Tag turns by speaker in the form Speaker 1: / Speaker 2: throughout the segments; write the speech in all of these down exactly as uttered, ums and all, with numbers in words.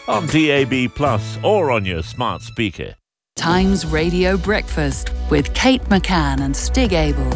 Speaker 1: on D A B plus, or on your smart speaker.
Speaker 2: Times Radio Breakfast with Kate McCann and Stig Abel.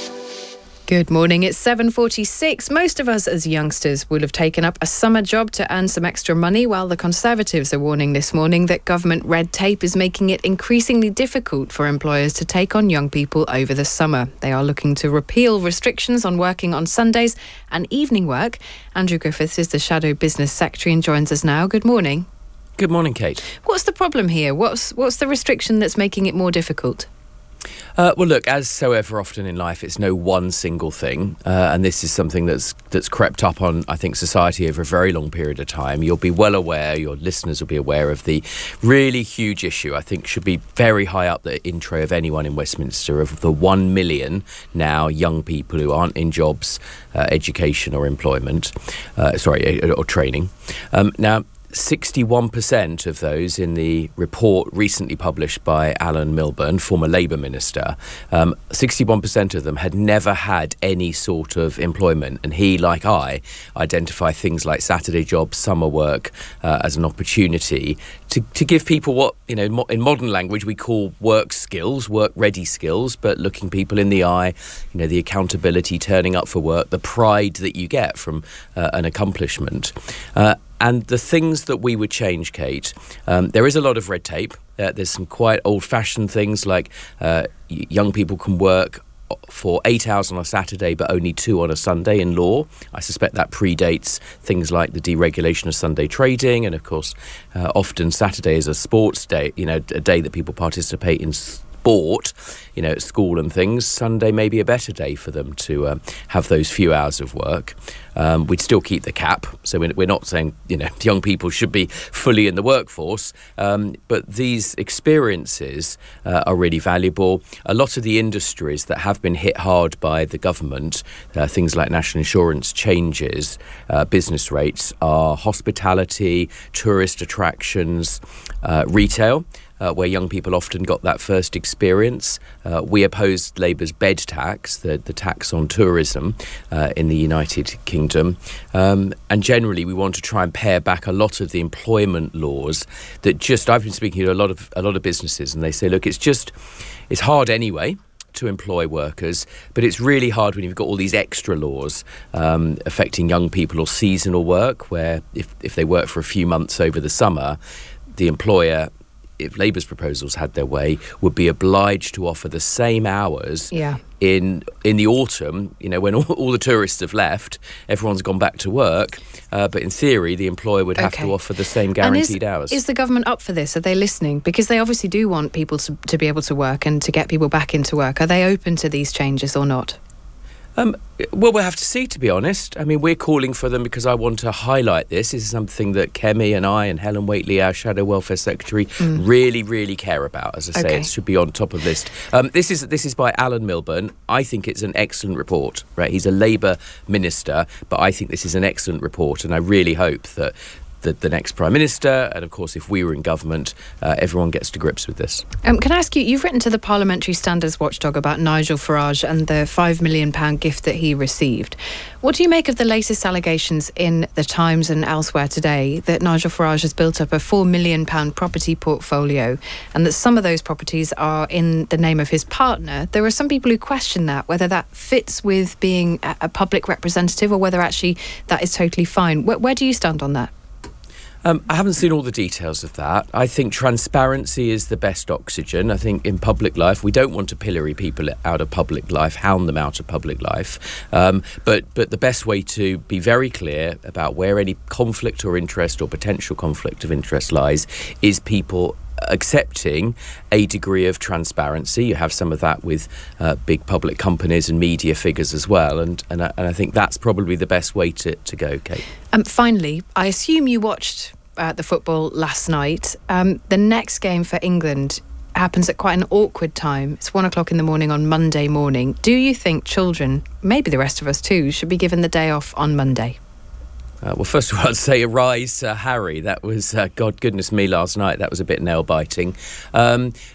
Speaker 3: Good morning, it's seven forty-six. Most of us as youngsters will have taken up a summer job to earn some extra money, while the Conservatives are warning this morning that government red tape is making it increasingly difficult for employers to take on young people over the summer. They are looking to repeal restrictions on working on Sundays and evening work. Andrew Griffiths is the Shadow Business Secretary and joins us now. Good morning.
Speaker 4: Good morning, Kate.
Speaker 3: What's the problem here? What's, what's the restriction that's making it more difficult?
Speaker 4: Uh, well, look, as so ever often in life, it's no one single thing. Uh, and this is something that's that's crept up on, I think, society over a very long period of time. You'll be well aware, your listeners will be aware of the really huge issue, I think should be very high up the intro of anyone in Westminster, of the one million now young people who aren't in jobs, uh, education or employment, uh, sorry, or training. Um, now, sixty-one percent of those in the report recently published by Alan Milburn, former Labour Minister, um, sixty-one percent of them had never had any sort of employment. And he, like I, identify things like Saturday jobs, summer work uh, as an opportunity to, to give people what, you know, mo- in modern language we call work skills, work-ready skills, but looking people in the eye, you know, the accountability, turning up for work, the pride that you get from uh, an accomplishment. Uh, And the things that we would change, Kate, um, there is a lot of red tape. Uh, there's some quite old-fashioned things like uh, young people can work for eight hours on a Saturday but only two on a Sunday in law. I suspect that predates things like the deregulation of Sunday trading, and of course uh, often Saturday is a sports day, you know, a day that people participate in sport, you know, at school and things. Sunday may be a better day for them to um, have those few hours of work. Um, we'd still keep the cap, so we're, we're not saying, you know, young people should be fully in the workforce, um, but these experiences uh, are really valuable. A lot of the industries that have been hit hard by the government, uh, things like national insurance changes, uh, business rates, are hospitality, tourist attractions, uh, retail. Uh, where young people often got that first experience. Uh, we opposed Labour's bed tax, the, the tax on tourism uh, in the United Kingdom. Um, and generally, we want to try and pare back a lot of the employment laws that just, I've been speaking to a lot of a lot of businesses, and they say, look, it's just, it's hard anyway to employ workers, but it's really hard when you've got all these extra laws um, affecting young people or seasonal work, where if, if they work for a few months over the summer, the employer, if Labour's proposals had their way, would be obliged to offer the same hours
Speaker 3: yeah.
Speaker 4: in in the autumn, you know, when all, all the tourists have left, everyone's gone back to work. Uh, but in theory, the employer would have
Speaker 3: okay.
Speaker 4: to offer the same guaranteed
Speaker 3: is,
Speaker 4: hours.
Speaker 3: Is the government up for this? Are they listening? Because they obviously do want people to, to be able to work and to get people back into work. Are they open to these changes or not?
Speaker 4: Um, well, we'll have to see, to be honest. I mean, we're calling for them because I want to highlight this. This is something that Kemi and I and Helen Whately, our Shadow Welfare Secretary, mm. really, really care about. As I say,
Speaker 3: okay.
Speaker 4: it should be on top of the list. Um, this is this is by Alan Milburn. I think it's an excellent report. Right, he's a Labour minister, but I think this is an excellent report, and I really hope that The, the next Prime Minister, and of course if we were in government, uh, everyone gets to grips with this.
Speaker 3: Um, can I ask you, you've written to the Parliamentary Standards Watchdog about Nigel Farage and the five million pounds gift that he received. What do you make of the latest allegations in The Times and elsewhere today that Nigel Farage has built up a four million pounds property portfolio, and that some of those properties are in the name of his partner? There are some people who question that, whether that fits with being a, a public representative or whether actually that is totally fine. Where, where do you stand on that?
Speaker 4: Um, I haven't seen all the details of that. I think transparency is the best oxygen. I think in public life, we don't want to pillory people out of public life, hound them out of public life. Um, but, but the best way to be very clear about where any conflict or interest or potential conflict of interest lies is people accepting a degree of transparency. You have some of that with uh, big public companies and media figures as well, and and I, and I think that's probably the best way to, to go, Kate.
Speaker 3: Um, finally, I assume you watched uh, the football last night. Um, the next game for England happens at quite an awkward time. It's one o'clock in the morning on Monday morning. Do you think children, maybe the rest of us too, should be given the day off on Monday?
Speaker 4: Uh, well, first of all, I'd say arise, uh, Harry. That was, uh, God goodness me, last night. That was a bit nail-biting. Um,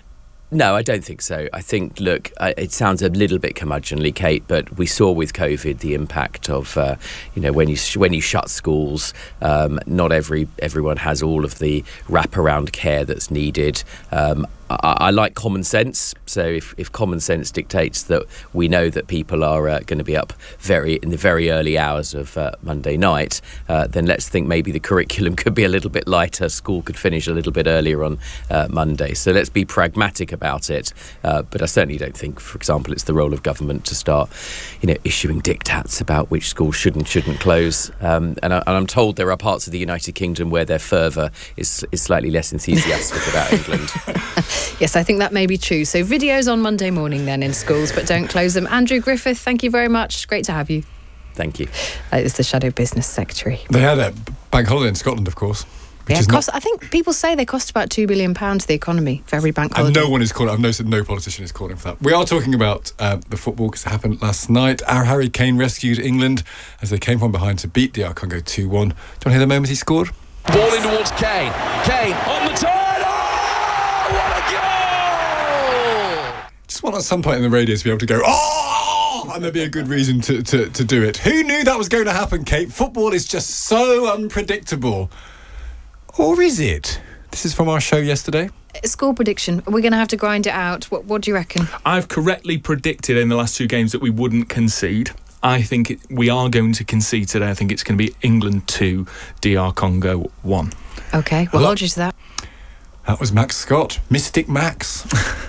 Speaker 4: No, I don't think so. I think, look, uh, it sounds a little bit curmudgeonly, Kate, but we saw with COVID the impact of, uh, you know, when you sh- when you shut schools, um, not every everyone has all of the wraparound care that's needed. Um, I, I like common sense, so if, if common sense dictates that we know that people are uh, going to be up very in the very early hours of uh, Monday night, uh, then let's think maybe the curriculum could be a little bit lighter. School could finish a little bit earlier on uh, Monday. So let's be pragmatic about it. Uh, but I certainly don't think, for example, it's the role of government to start, you know, issuing diktats about which schools should and shouldn't close. Um, and, I, and I'm told there are parts of the United Kingdom where their fervour is, is slightly less enthusiastic about England.
Speaker 3: Yes, I think that may be true. So videos on Monday morning then in schools, but don't close them. Andrew Griffith, thank you very much. Great to have you.
Speaker 4: Thank you.
Speaker 3: That is the Shadow Business Secretary.
Speaker 5: They had a bank holiday in Scotland, of course. Which
Speaker 3: Yeah,
Speaker 5: is
Speaker 3: cost,
Speaker 5: not,
Speaker 3: I think people say they cost about two billion pounds to the economy for every bank
Speaker 5: and
Speaker 3: holiday.
Speaker 5: no one is calling. I've noticed that no politician is calling for that. We are talking about uh, the football because it happened last night. Our Harry Kane rescued England as they came from behind to beat D R Congo two one. Do you want to hear the moment he scored?
Speaker 6: Ball in towards Kane. Kane on the turn. Oh, what a goal!
Speaker 5: Just want at some point in the radio to be able to go, oh, and there'd be a good reason to, to, to do it. Who knew that was going to happen, Kate? Football is just so unpredictable. Or is it? This is from our show yesterday.
Speaker 3: Score prediction. We're going to have to grind it out. What, what do you reckon?
Speaker 7: I've correctly predicted in the last two games that we wouldn't concede. I think it, we are going to concede today. I think it's going to be England two, D R Congo one.
Speaker 3: OK, we'll hold you to that.
Speaker 5: That was Max Scott. Mystic Max.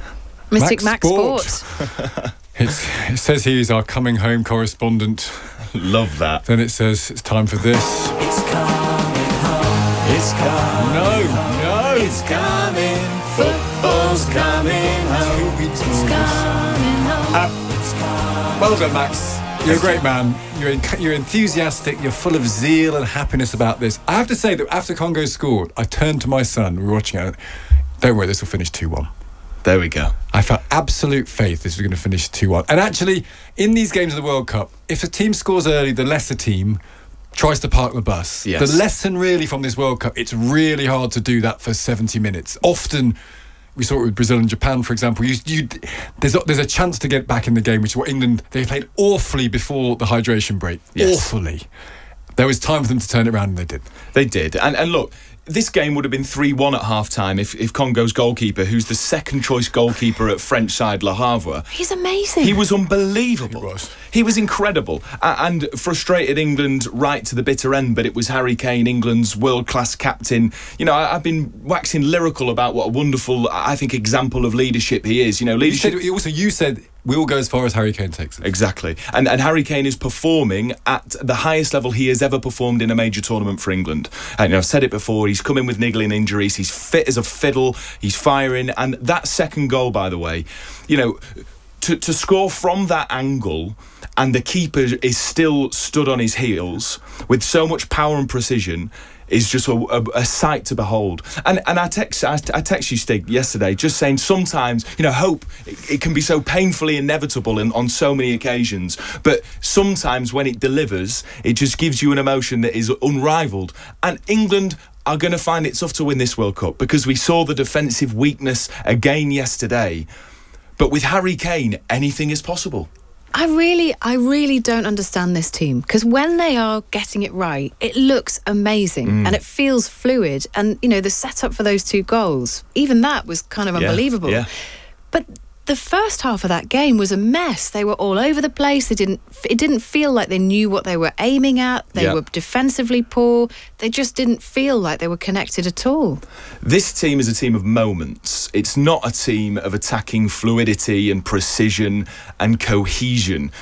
Speaker 3: Mystic Max,
Speaker 5: Max Sport.
Speaker 3: Sport.
Speaker 5: It's, it says he's our coming home correspondent.
Speaker 1: Love that.
Speaker 5: Then it says it's time for this.
Speaker 6: It's coming home. It's coming.
Speaker 5: No, no.
Speaker 6: It's coming. Football's coming home.
Speaker 5: Two weeks
Speaker 6: It's
Speaker 5: more.
Speaker 6: coming home.
Speaker 5: Uh,
Speaker 6: It's coming.
Speaker 5: Well done, Max. You're a great man. You're in, you're enthusiastic. You're full of zeal and happiness about this. I have to say that after Congo scored, I turned to my son. We were watching it. Don't worry, this will finish two one.
Speaker 7: There we go.
Speaker 5: I felt absolute faith this was going to finish two one. And actually, in these games of the World Cup, if a team scores early, the lesser team tries to park the bus.
Speaker 7: Yes.
Speaker 5: The lesson really from this World Cup, it's really hard to do that for seventy minutes. Often, we saw it with Brazil and Japan, for example. You, you, there's, a, there's a chance to get back in the game, which is what England, they played awfully before the hydration break.
Speaker 7: Yes.
Speaker 5: Awfully. There was time for them to turn it around, and they did.
Speaker 7: They did. And, and look, this game would have been three one at half-time if, if Congo's goalkeeper, who's the second-choice goalkeeper at French side Le Havre...
Speaker 3: He's amazing.
Speaker 7: He was unbelievable.
Speaker 5: He was.
Speaker 7: He was incredible uh, and frustrated England right to the bitter end, but it was Harry Kane, England's world-class captain. You know, I, I've been waxing lyrical about what a wonderful, I think, example of leadership he is. You know, leadership...
Speaker 5: You said, also, you said we will go as far as Harry Kane takes us.
Speaker 7: Exactly. And, and Harry Kane is performing at the highest level he has ever performed in a major tournament for England. And you know, I've said it before, he's come in with niggling injuries, he's fit as a fiddle, he's firing, and that second goal, by the way, you know, to, to score from that angle and the keeper is still stood on his heels with so much power and precision is just a, a, a sight to behold. And and I text I, I text you, Stig, yesterday, just saying sometimes, you know, hope, it, it can be so painfully inevitable in, on so many occasions, but sometimes when it delivers, it just gives you an emotion that is unrivaled. And England are going to find it tough to win this World Cup because we saw the defensive weakness again yesterday. But with Harry Kane, anything is possible.
Speaker 3: I really, I really don't understand this team because when they are getting it right, it looks amazing mm. and it feels fluid. And, you know, the setup for those two goals, even that was kind of
Speaker 7: yeah,
Speaker 3: unbelievable.
Speaker 7: Yeah.
Speaker 3: But the first half of that game was a mess. They were all over the place. They didn't. It didn't feel like they knew what they were aiming at. They
Speaker 7: yeah.
Speaker 3: were defensively poor. They just didn't feel like they were connected at all.
Speaker 7: This team is a team of moments. It's not a team of attacking fluidity and precision and cohesion.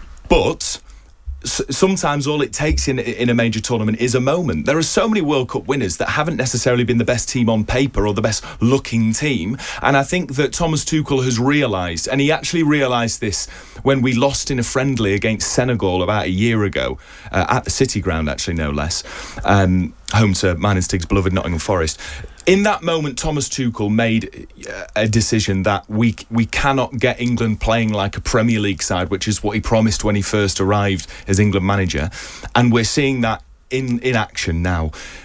Speaker 7: But s- sometimes all it takes in in a major tournament is a moment. There are so many World Cup winners that haven't necessarily been the best team on paper or the best looking team. And I think that Thomas Tuchel has realised, and he actually realised this when we lost in a friendly against Senegal about a year ago, uh, at the City Ground, actually, no less, um, home to mine and Stig's beloved Nottingham Forest. In that moment, Thomas Tuchel made a decision that we we cannot get England playing like a Premier League side, which is what he promised when he first arrived as England manager. And we're seeing that in, in action now.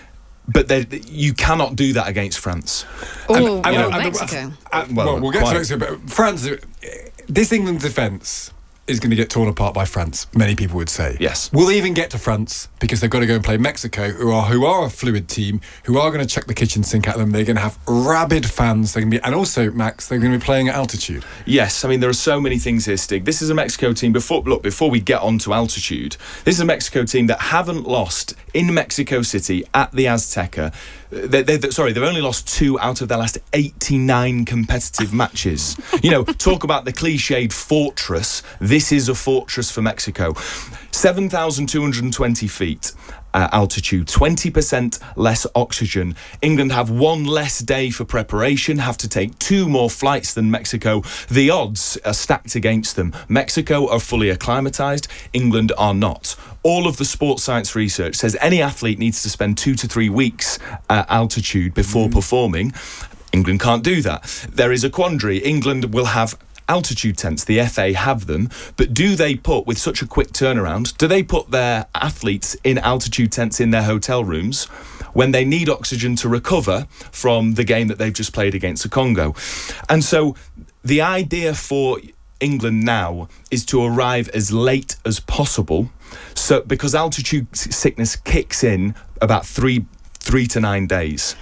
Speaker 7: but they- you cannot do that against France.
Speaker 3: Or
Speaker 5: And-
Speaker 3: or
Speaker 5: and- and-
Speaker 3: Mexico.
Speaker 5: Uh,
Speaker 7: Well,
Speaker 5: well, we'll get
Speaker 7: quite.
Speaker 5: to Mexico, but France, uh, this England defence is going to get torn apart by France, many people would say.
Speaker 7: Yes.
Speaker 5: We'll even get to France because they've got to go and play Mexico, who are who are a fluid team, who are going to chuck the kitchen sink at them. They're going to have rabid fans. They're going to be, and also, Max, they're going to be playing at altitude.
Speaker 7: Yes, I mean, there are so many things here, Stig. This is a Mexico team, before, look, before we get on to altitude, this is a Mexico team that haven't lost in Mexico City at the Azteca. They, they, they, sorry, they've only lost two out of their last eighty-nine competitive matches. You know, talk about the cliched fortress. This is a fortress for Mexico. seven thousand two hundred twenty feet. Uh, altitude, twenty percent less oxygen. England have one less day for preparation, have to take two more flights than Mexico. The odds are stacked against them. Mexico are fully acclimatised, England are not. All of the sports science research says any athlete needs to spend two to three weeks at altitude before mm. performing. England can't do that. There is a quandary. England will have altitude tents, the F A have them, but do they put, with such a quick turnaround, do they put their athletes in altitude tents in their hotel rooms when they need oxygen to recover from the game that they've just played against the Congo? And so the idea for England now is to arrive as late as possible, so because altitude sickness kicks in about three three to nine days.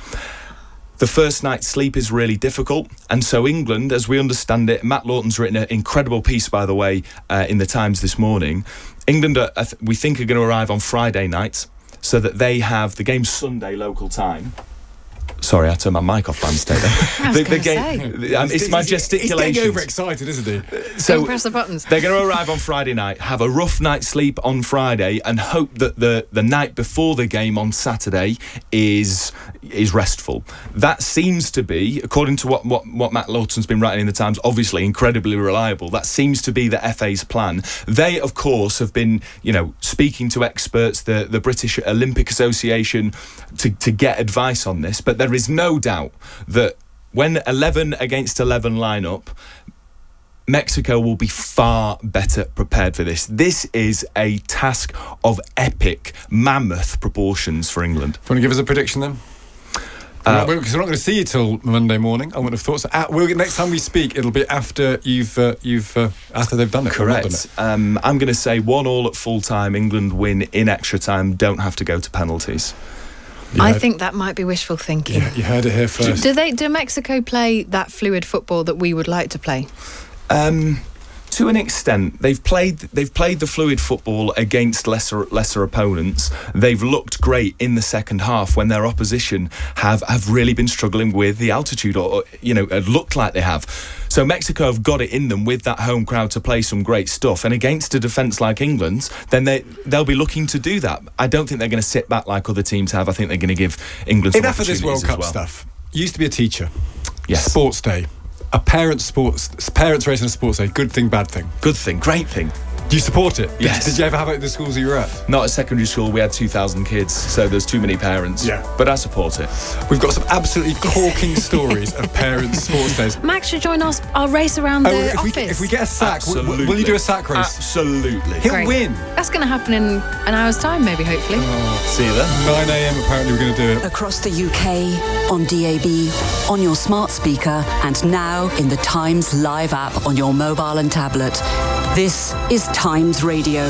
Speaker 7: The first night's sleep is really difficult, and so England, as we understand it, Matt Lawton's written an incredible piece, by the way, uh, in the Times this morning. England, are, uh, we think, are going to arrive on Friday night, so that they have the game Sunday local time. Sorry, I turned my mic off by mistake there.
Speaker 3: I was
Speaker 7: the, the
Speaker 3: gonna
Speaker 7: game,
Speaker 3: say.
Speaker 7: um, it's my
Speaker 5: He's
Speaker 7: gesticulation.
Speaker 5: getting overexcited, isn't he?
Speaker 7: So
Speaker 3: Don't press the buttons.
Speaker 7: They're going to arrive on Friday night, have a rough night's sleep on Friday, and hope that the, the night before the game on Saturday is is restful. That seems to be, according to what, what, what Matt Lawton's been writing in the Times, obviously incredibly reliable. That seems to be the F A's plan. They, of course, have been, you know, speaking to experts, the, the British Olympic Association, to, to get advice on this, but there is no doubt that when eleven against eleven line up, Mexico will be far better prepared for this. This is a task of epic, mammoth proportions for England.
Speaker 5: Do you want to give us a prediction then?
Speaker 7: Uh,
Speaker 5: because we're not going to see you till Monday morning. I wouldn't have thought so. Uh, we'll, next time we speak, it'll be after you've uh, you've uh, after they've done it. or not done
Speaker 7: Correct.
Speaker 5: it.
Speaker 7: Um, I'm going to say one all at full time. England win in extra time. Don't have to go to penalties.
Speaker 5: You
Speaker 3: I
Speaker 5: heard-
Speaker 3: think that might be wishful thinking.
Speaker 5: Yeah, you heard it here first.
Speaker 3: Do they? Do Mexico play that fluid football that we would like to play?
Speaker 7: Um, to an extent, they've played they've played the fluid football against lesser lesser opponents. They've looked great in the second half when their opposition have, have really been struggling with the altitude, or, or you know, it looked like they have. So Mexico have got it in them with that home crowd to play some great stuff. And against a defence like England's, then they they'll be looking to do that. I don't think they're going to sit back like other teams have. I think they're going to give England some
Speaker 5: Enough of this World
Speaker 7: opportunities as
Speaker 5: Cup
Speaker 7: well.
Speaker 5: stuff. You used to be a teacher.
Speaker 7: Yes.
Speaker 5: Sports day. A parents' sports parents racing a sports day. Good thing, bad thing.
Speaker 7: Good thing, great thing.
Speaker 5: Do you support it? Did-
Speaker 7: Yes.
Speaker 5: Did you ever have it at the schools you were at?
Speaker 7: Not at secondary school, we had two thousand kids, so there's too many parents.
Speaker 5: Yeah.
Speaker 7: But I support it.
Speaker 5: We've got some absolutely corking stories of parents' sports days.
Speaker 3: Max should join us. Our race around
Speaker 5: Oh,
Speaker 3: the
Speaker 5: if, we,
Speaker 3: office.
Speaker 5: if we get a sack, w- w-
Speaker 7: Absolutely.
Speaker 5: will you do a sack race?
Speaker 7: Absolutely.
Speaker 5: He'll
Speaker 3: Great.
Speaker 5: win.
Speaker 3: That's going to happen in an hour's time, maybe. Hopefully.
Speaker 7: See you then.
Speaker 5: nine a.m. apparently we're going to do it.
Speaker 2: Across the U K, on D A B, on your smart speaker, and now in the Times Live app on your mobile and tablet. This is Times Radio.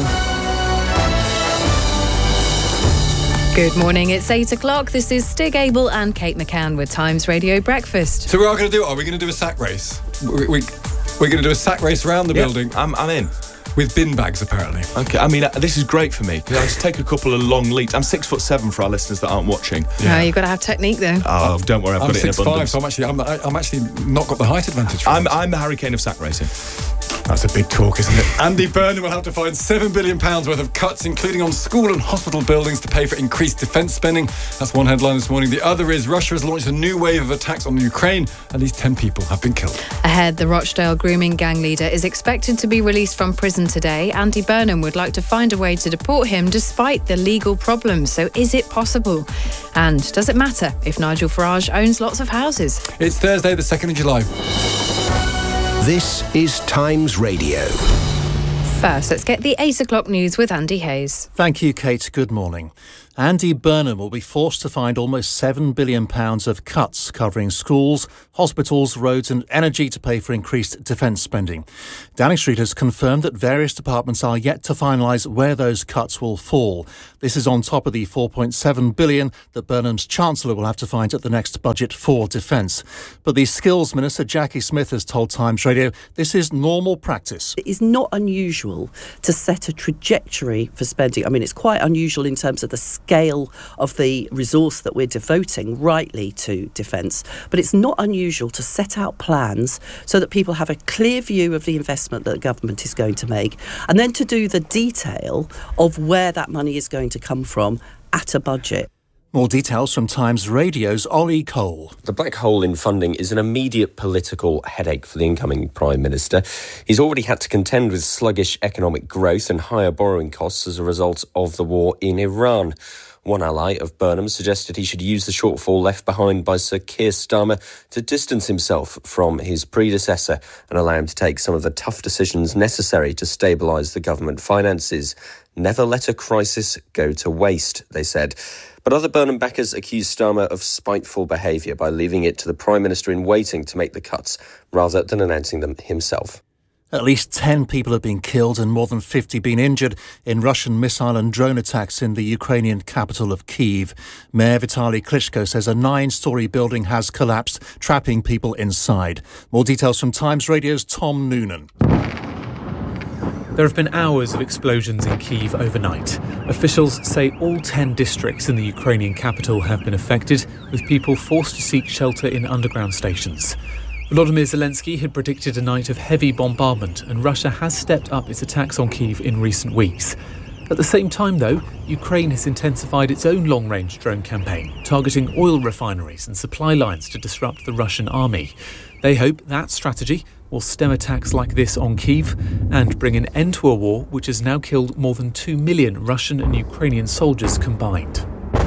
Speaker 3: Good morning. It's eight o'clock. This is Stig Abel and Kate McCann with Times Radio Breakfast.
Speaker 5: So we are going to do it. Are we going to do a sack race? We, we, we're going to do a sack race around the
Speaker 7: Yeah,
Speaker 5: building
Speaker 7: I'm, I'm in.
Speaker 5: with bin bags, apparently.
Speaker 7: Okay, I mean, uh, this is great for me because I just take a couple of long leaps. I'm six foot seven for our listeners that aren't watching.
Speaker 3: No, you've got to have technique, though.
Speaker 7: Oh, don't worry, I've
Speaker 5: I'm
Speaker 7: got it in
Speaker 5: six five,
Speaker 7: abundance.
Speaker 5: so I'm actually I'm, I'm actually not got the height advantage. For
Speaker 7: I'm,
Speaker 5: this.
Speaker 7: I'm the Hurricane of sack racing.
Speaker 5: That's a big talk, isn't it? Andy Burnham will have to find seven billion pounds worth of cuts, including on school and hospital buildings, to pay for increased defence spending. That's one headline this morning. The other is Russia has launched a new wave of attacks on Ukraine. At least ten people have been killed.
Speaker 3: Ahead, the Rochdale grooming gang leader is expected to be released from prison today. Andy Burnham would like to find a way to deport him despite the legal problems. So is it possible? And does it matter if Nigel Farage owns lots of houses?
Speaker 5: It's Thursday, the second of July.
Speaker 8: This is Times Radio.
Speaker 3: First, let's get the eight o'clock news with Andy Hayes.
Speaker 9: Thank you, Kate. Good morning. Andy Burnham will be forced to find almost seven billion pounds of cuts covering schools, hospitals, roads and energy to pay for increased defence spending. Downing Street has confirmed that various departments are yet to finalise where those cuts will fall. This is on top of the four point seven billion pounds that Burnham's Chancellor will have to find at the next budget for defence. But the Skills Minister, Jackie Smith, has told Times Radio this is normal practice.
Speaker 10: It is not unusual to set a trajectory for spending. I mean, it's quite unusual in terms of the scale of the resource that we're devoting rightly to defence. But it's not unusual to set out plans so that people have a clear view of the investment that the government is going to make, and then to do the detail of where that money is going to come from at a budget.
Speaker 9: More details from Times Radio's Ollie Cole.
Speaker 11: The black hole in funding is an immediate political headache for the incoming Prime Minister. He's already had to contend with sluggish economic growth and higher borrowing costs as a result of the war in Iran. One ally of Burnham suggested he should use the shortfall left behind by Sir Keir Starmer to distance himself from his predecessor and allow him to take some of the tough decisions necessary to stabilise the government finances. Never let a crisis go to waste, they said. But other Burnham backers accused Starmer of spiteful behaviour by leaving it to the Prime Minister in waiting to make the cuts rather than announcing them himself.
Speaker 9: At least ten people have been killed and more than fifty been injured in Russian missile and drone attacks in the Ukrainian capital of Kyiv. Mayor Vitaly Klitschko says a nine-storey building has collapsed, trapping people inside. More details from Times Radio's Tom Noonan.
Speaker 12: There have been hours of explosions in Kyiv overnight. Officials say all ten districts in the Ukrainian capital have been affected, with people forced to seek shelter in underground stations. Volodymyr Zelensky had predicted a night of heavy bombardment, and Russia has stepped up its attacks on Kyiv in recent weeks. At the same time, though, Ukraine has intensified its own long-range drone campaign, targeting oil refineries and supply lines to disrupt the Russian army. They hope that strategy will stem attacks like this on Kyiv and bring an end to a war which has now killed more than two million Russian and Ukrainian soldiers combined.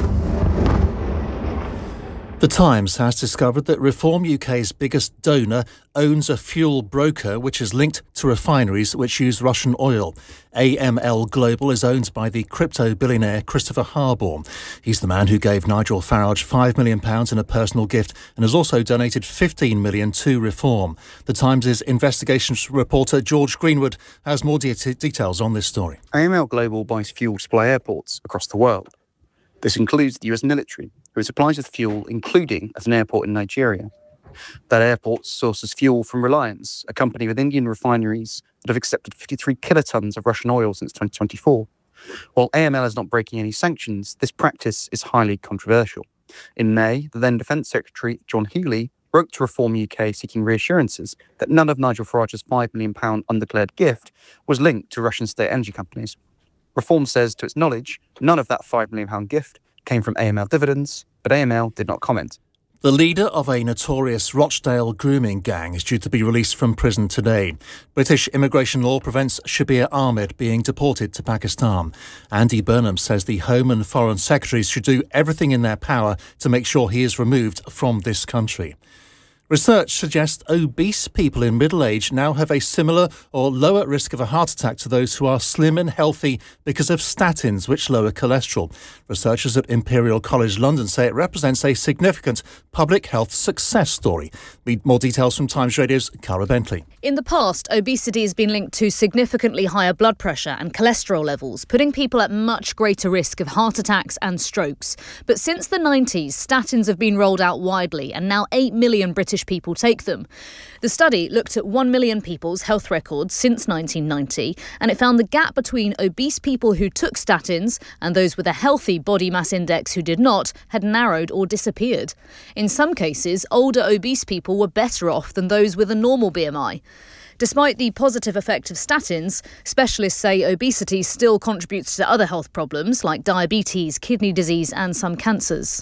Speaker 9: The Times has discovered that Reform U K's biggest donor owns a fuel broker which is linked to refineries which use Russian oil. A M L Global is owned by the crypto billionaire Christopher Harbour. He's the man who gave Nigel Farage five million pounds in a personal gift and has also donated fifteen million pounds to Reform. The Times' investigations reporter George Greenwood has more de- details on this story.
Speaker 13: A M L Global buys fuel to supply airports across the world. This includes the U S military, who supplies with fuel, including at an airport in Nigeria. That airport sources fuel from Reliance, a company with Indian refineries that have accepted fifty-three kilotons of Russian oil since twenty twenty-four. While A M L is not breaking any sanctions, this practice is highly controversial. In May, the then Defence Secretary, John Healey, wrote to Reform U K seeking reassurances that none of Nigel Farage's five million pounds undeclared gift was linked to Russian state energy companies. Reform says, to its knowledge, none of that five million pounds gift came from A M L dividends, but A M L did not comment.
Speaker 9: The leader of a notorious Rochdale grooming gang is due to be released from prison today. British immigration law prevents Shabir Ahmed being deported to Pakistan. Andy Burnham says the Home and Foreign Secretaries should do everything in their power to make sure he is removed from this country. Research suggests obese people in middle age now have a similar or lower risk of a heart attack to those who are slim and healthy because of statins, which lower cholesterol. Researchers at Imperial College London say it represents a significant public health success story. Read more details from Times Radio's Cara Bentley.
Speaker 14: In the past, obesity has been linked to significantly higher blood pressure and cholesterol levels, putting people at much greater risk of heart attacks and strokes. But since the nineties, statins have been rolled out widely, and now eight million British people take them. The study looked at one million people's health records since nineteen ninety, and it found the gap between obese people who took statins and those with a healthy body mass index who did not had narrowed or disappeared. In some cases, older obese people were better off than those with a normal B M I. Despite the positive effect of statins, specialists say obesity still contributes to other health problems like diabetes, kidney disease and some cancers.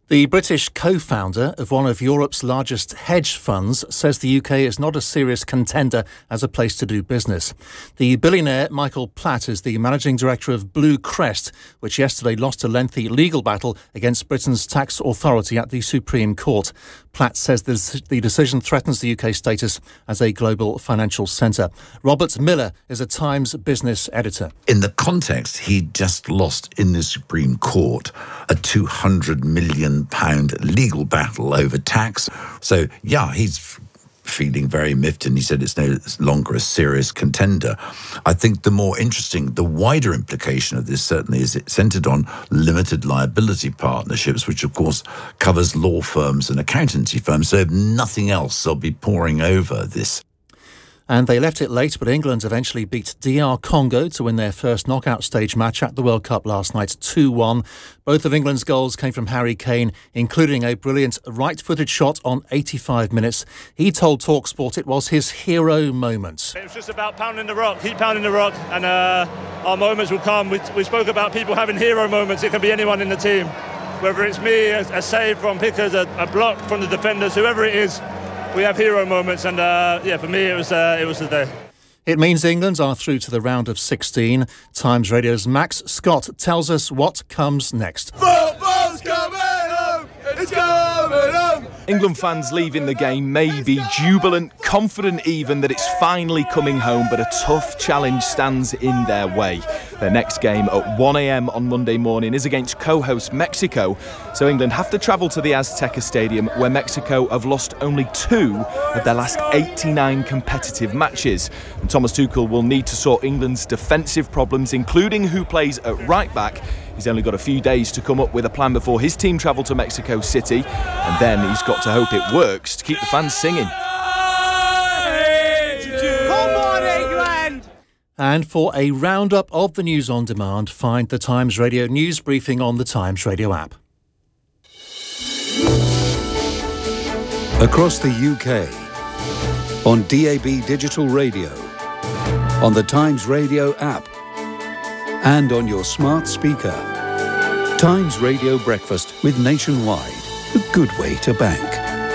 Speaker 9: The British co-founder of one of Europe's largest hedge funds says the U K is not a serious contender as a place to do business. The billionaire Michael Platt is the managing director of Blue Crest, which yesterday lost a lengthy legal battle against Britain's tax authority at the Supreme Court. Platt says this, the decision threatens the U K status as a global financial centre. Robert Miller is a Times business editor.
Speaker 15: In the context, he just lost in the Supreme Court a two hundred million pound legal battle over tax. So, yeah, he's feeling very miffed, and he said it's no longer a serious contender. I think the more interesting, the wider implication of this certainly is it centred on limited liability partnerships, which of course covers law firms and accountancy firms. So if nothing else, they'll be poring over this.
Speaker 9: And they left it late, but England eventually beat D R Congo to win their first knockout stage match at the World Cup last night, two one. Both of England's goals came from Harry Kane, including a brilliant right-footed shot on eighty-five minutes. He told TalkSport it was his hero moment.
Speaker 16: It was just about pounding the rock, keep pounding the rock, and uh, our moments will come. We, we spoke about people having hero moments. It can be anyone in the team, whether it's me, a, a save from Pickers, a, a block from the defenders, whoever it is. We have hero moments, and uh, yeah, for me it was uh, it was the day.
Speaker 9: It means England are through to the round of sixteen. Times Radio's Max Scott tells us what comes next.
Speaker 17: Football's coming home! It's coming home!
Speaker 7: England fans leaving the game may be jubilant, confident even that it's finally coming home, but a tough challenge stands in their way. Their next game at one a m on Monday morning is against co-host Mexico, so England have to travel to the Azteca Stadium, where Mexico have lost only two of their last eighty-nine competitive matches. And Thomas Tuchel will need to sort England's defensive problems, including who plays at right back. He's only got a few days to come up with a plan before his team travel to Mexico City, and then he's got to hope it works to keep the fans singing.
Speaker 17: Come on, England!
Speaker 9: And for a roundup of the news on demand, find the Times Radio news briefing on the Times Radio app.
Speaker 18: Across the U K, on D A B Digital Radio, on the Times Radio app, and on your smart speaker. Times Radio Breakfast with Nationwide, a good way to bank.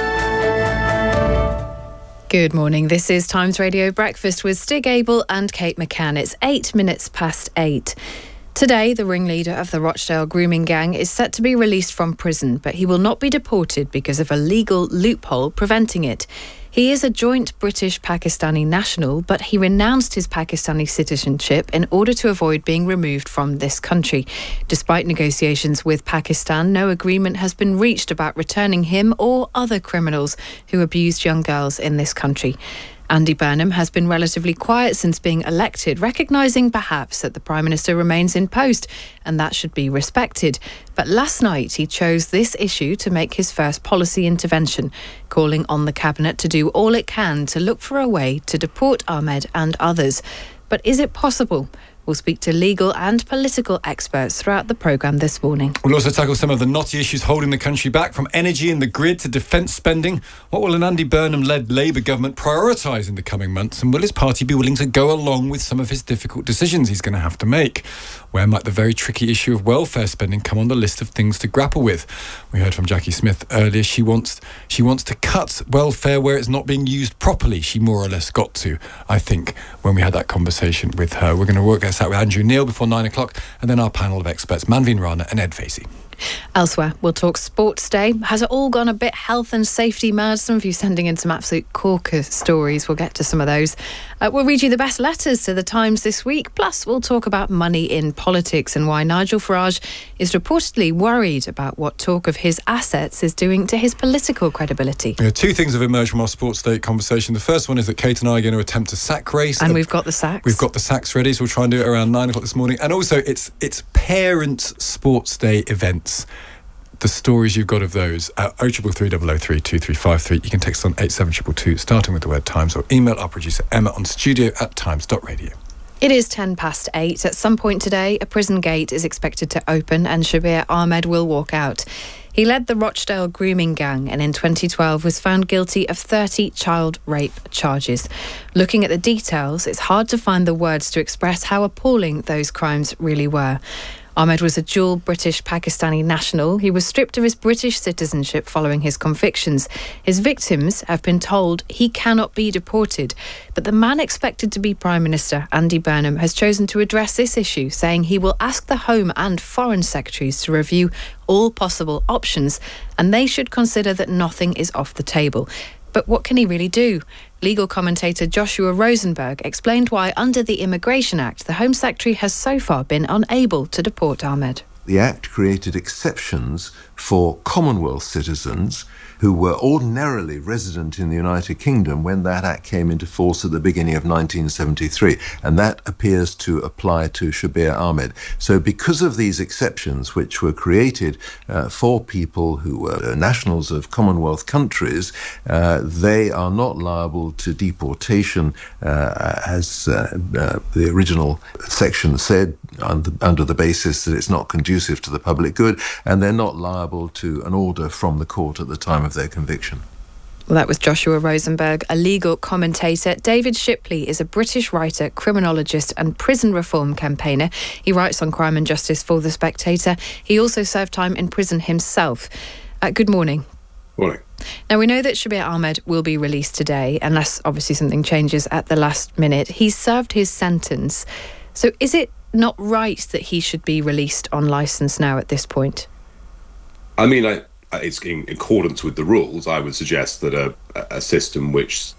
Speaker 3: Good morning. This is Times Radio Breakfast with Stig Abel and Kate McCann. It's eight minutes past eight. Today, the ringleader of the Rochdale grooming gang is set to be released from prison, but he will not be deported because of a legal loophole preventing it. He is a joint British-Pakistani national, but he renounced his Pakistani citizenship in order to avoid being removed from this country. Despite negotiations with Pakistan, no agreement has been reached about returning him or other criminals who abused young girls in this country. Andy Burnham has been relatively quiet since being elected, recognising perhaps that the Prime Minister remains in post, and that should be respected. But last night he chose this issue to make his first policy intervention, calling on the Cabinet to do all it can to look for a way to deport Ahmed and others. But is it possible? We'll speak to legal and political experts throughout the programme this morning.
Speaker 5: We'll also tackle some of the knotty issues holding the country back, from energy and the grid to defence spending. What will an Andy Burnham-led Labour government prioritise in the coming months? And will his party be willing to go along with some of his difficult decisions he's going to have to make? Where might the very tricky issue of welfare spending come on the list of things to grapple with? We heard from Jackie Smith earlier. She wants she wants to cut welfare where it's not being used properly. She more or less got to, I think, when we had that conversation with her. We're going to work this out with Andrew Neil before nine o'clock, and then our panel of experts, Manveen Rana and Ed Facey.
Speaker 3: Elsewhere, we'll talk Sports Day. Has it all gone a bit health and safety mad? Some of you sending in some absolute corker stories. We'll get to some of those. Uh, we'll read you the best letters to the Times this week. Plus, we'll talk about money in politics and why Nigel Farage is reportedly worried about what talk of his assets is doing to his political credibility.
Speaker 5: Yeah, two things have emerged from our Sports Day conversation. The first one is that Kate and I are going to attempt a sack race.
Speaker 3: And we've got the sacks.
Speaker 5: We've got the sacks ready, so we'll try and do it around nine o'clock this morning. And also, it's it's Parents' Sports Day events. The stories you've got of those at oh three three, double oh three, two three five three. You can text on eight seven two two, starting with the word Times, or email our producer Emma on studio at times dot radio.
Speaker 3: It is ten past eight. At some point today, a prison gate is expected to open and Shabir Ahmed will walk out. He led the Rochdale grooming gang and in twenty twelve was found guilty of thirty child rape charges. Looking at the details, it's hard to find the words to express how appalling those crimes really were. Ahmed was a dual British-Pakistani national. He was stripped of his British citizenship following his convictions. His victims have been told he cannot be deported. But the man expected to be Prime Minister, Andy Burnham, has chosen to address this issue, saying he will ask the Home and Foreign Secretaries to review all possible options, and they should consider that nothing is off the table. But what can he really do? Legal commentator Joshua Rosenberg explained why, under the Immigration Act, the Home Secretary has so far been unable to deport Ahmed.
Speaker 19: The Act created exceptions for Commonwealth citizens who were ordinarily resident in the United Kingdom when that Act came into force at the beginning of nineteen seventy-three, and that appears to apply to Shabir Ahmed. So because of these exceptions, which were created uh, for people who were nationals of Commonwealth countries, uh, they are not liable to deportation, uh, as uh, uh, the original section said, under, under the basis that it's not conducive to the public good, and they're not liable to an order from the court at the time of their conviction.
Speaker 3: Well, that was Joshua Rosenberg, a legal commentator. David Shipley is a British writer, criminologist and prison reform campaigner. He writes on crime and justice for The Spectator. He also served time in prison himself. Uh, good morning.
Speaker 20: Morning.
Speaker 3: Now, we know that Shabir Ahmed will be released today, unless obviously something changes at the last minute. He's served his sentence. So is it not right that he should be released on licence now at this point?
Speaker 20: I mean, I, it's in accordance with the rules. I would suggest that a, a system which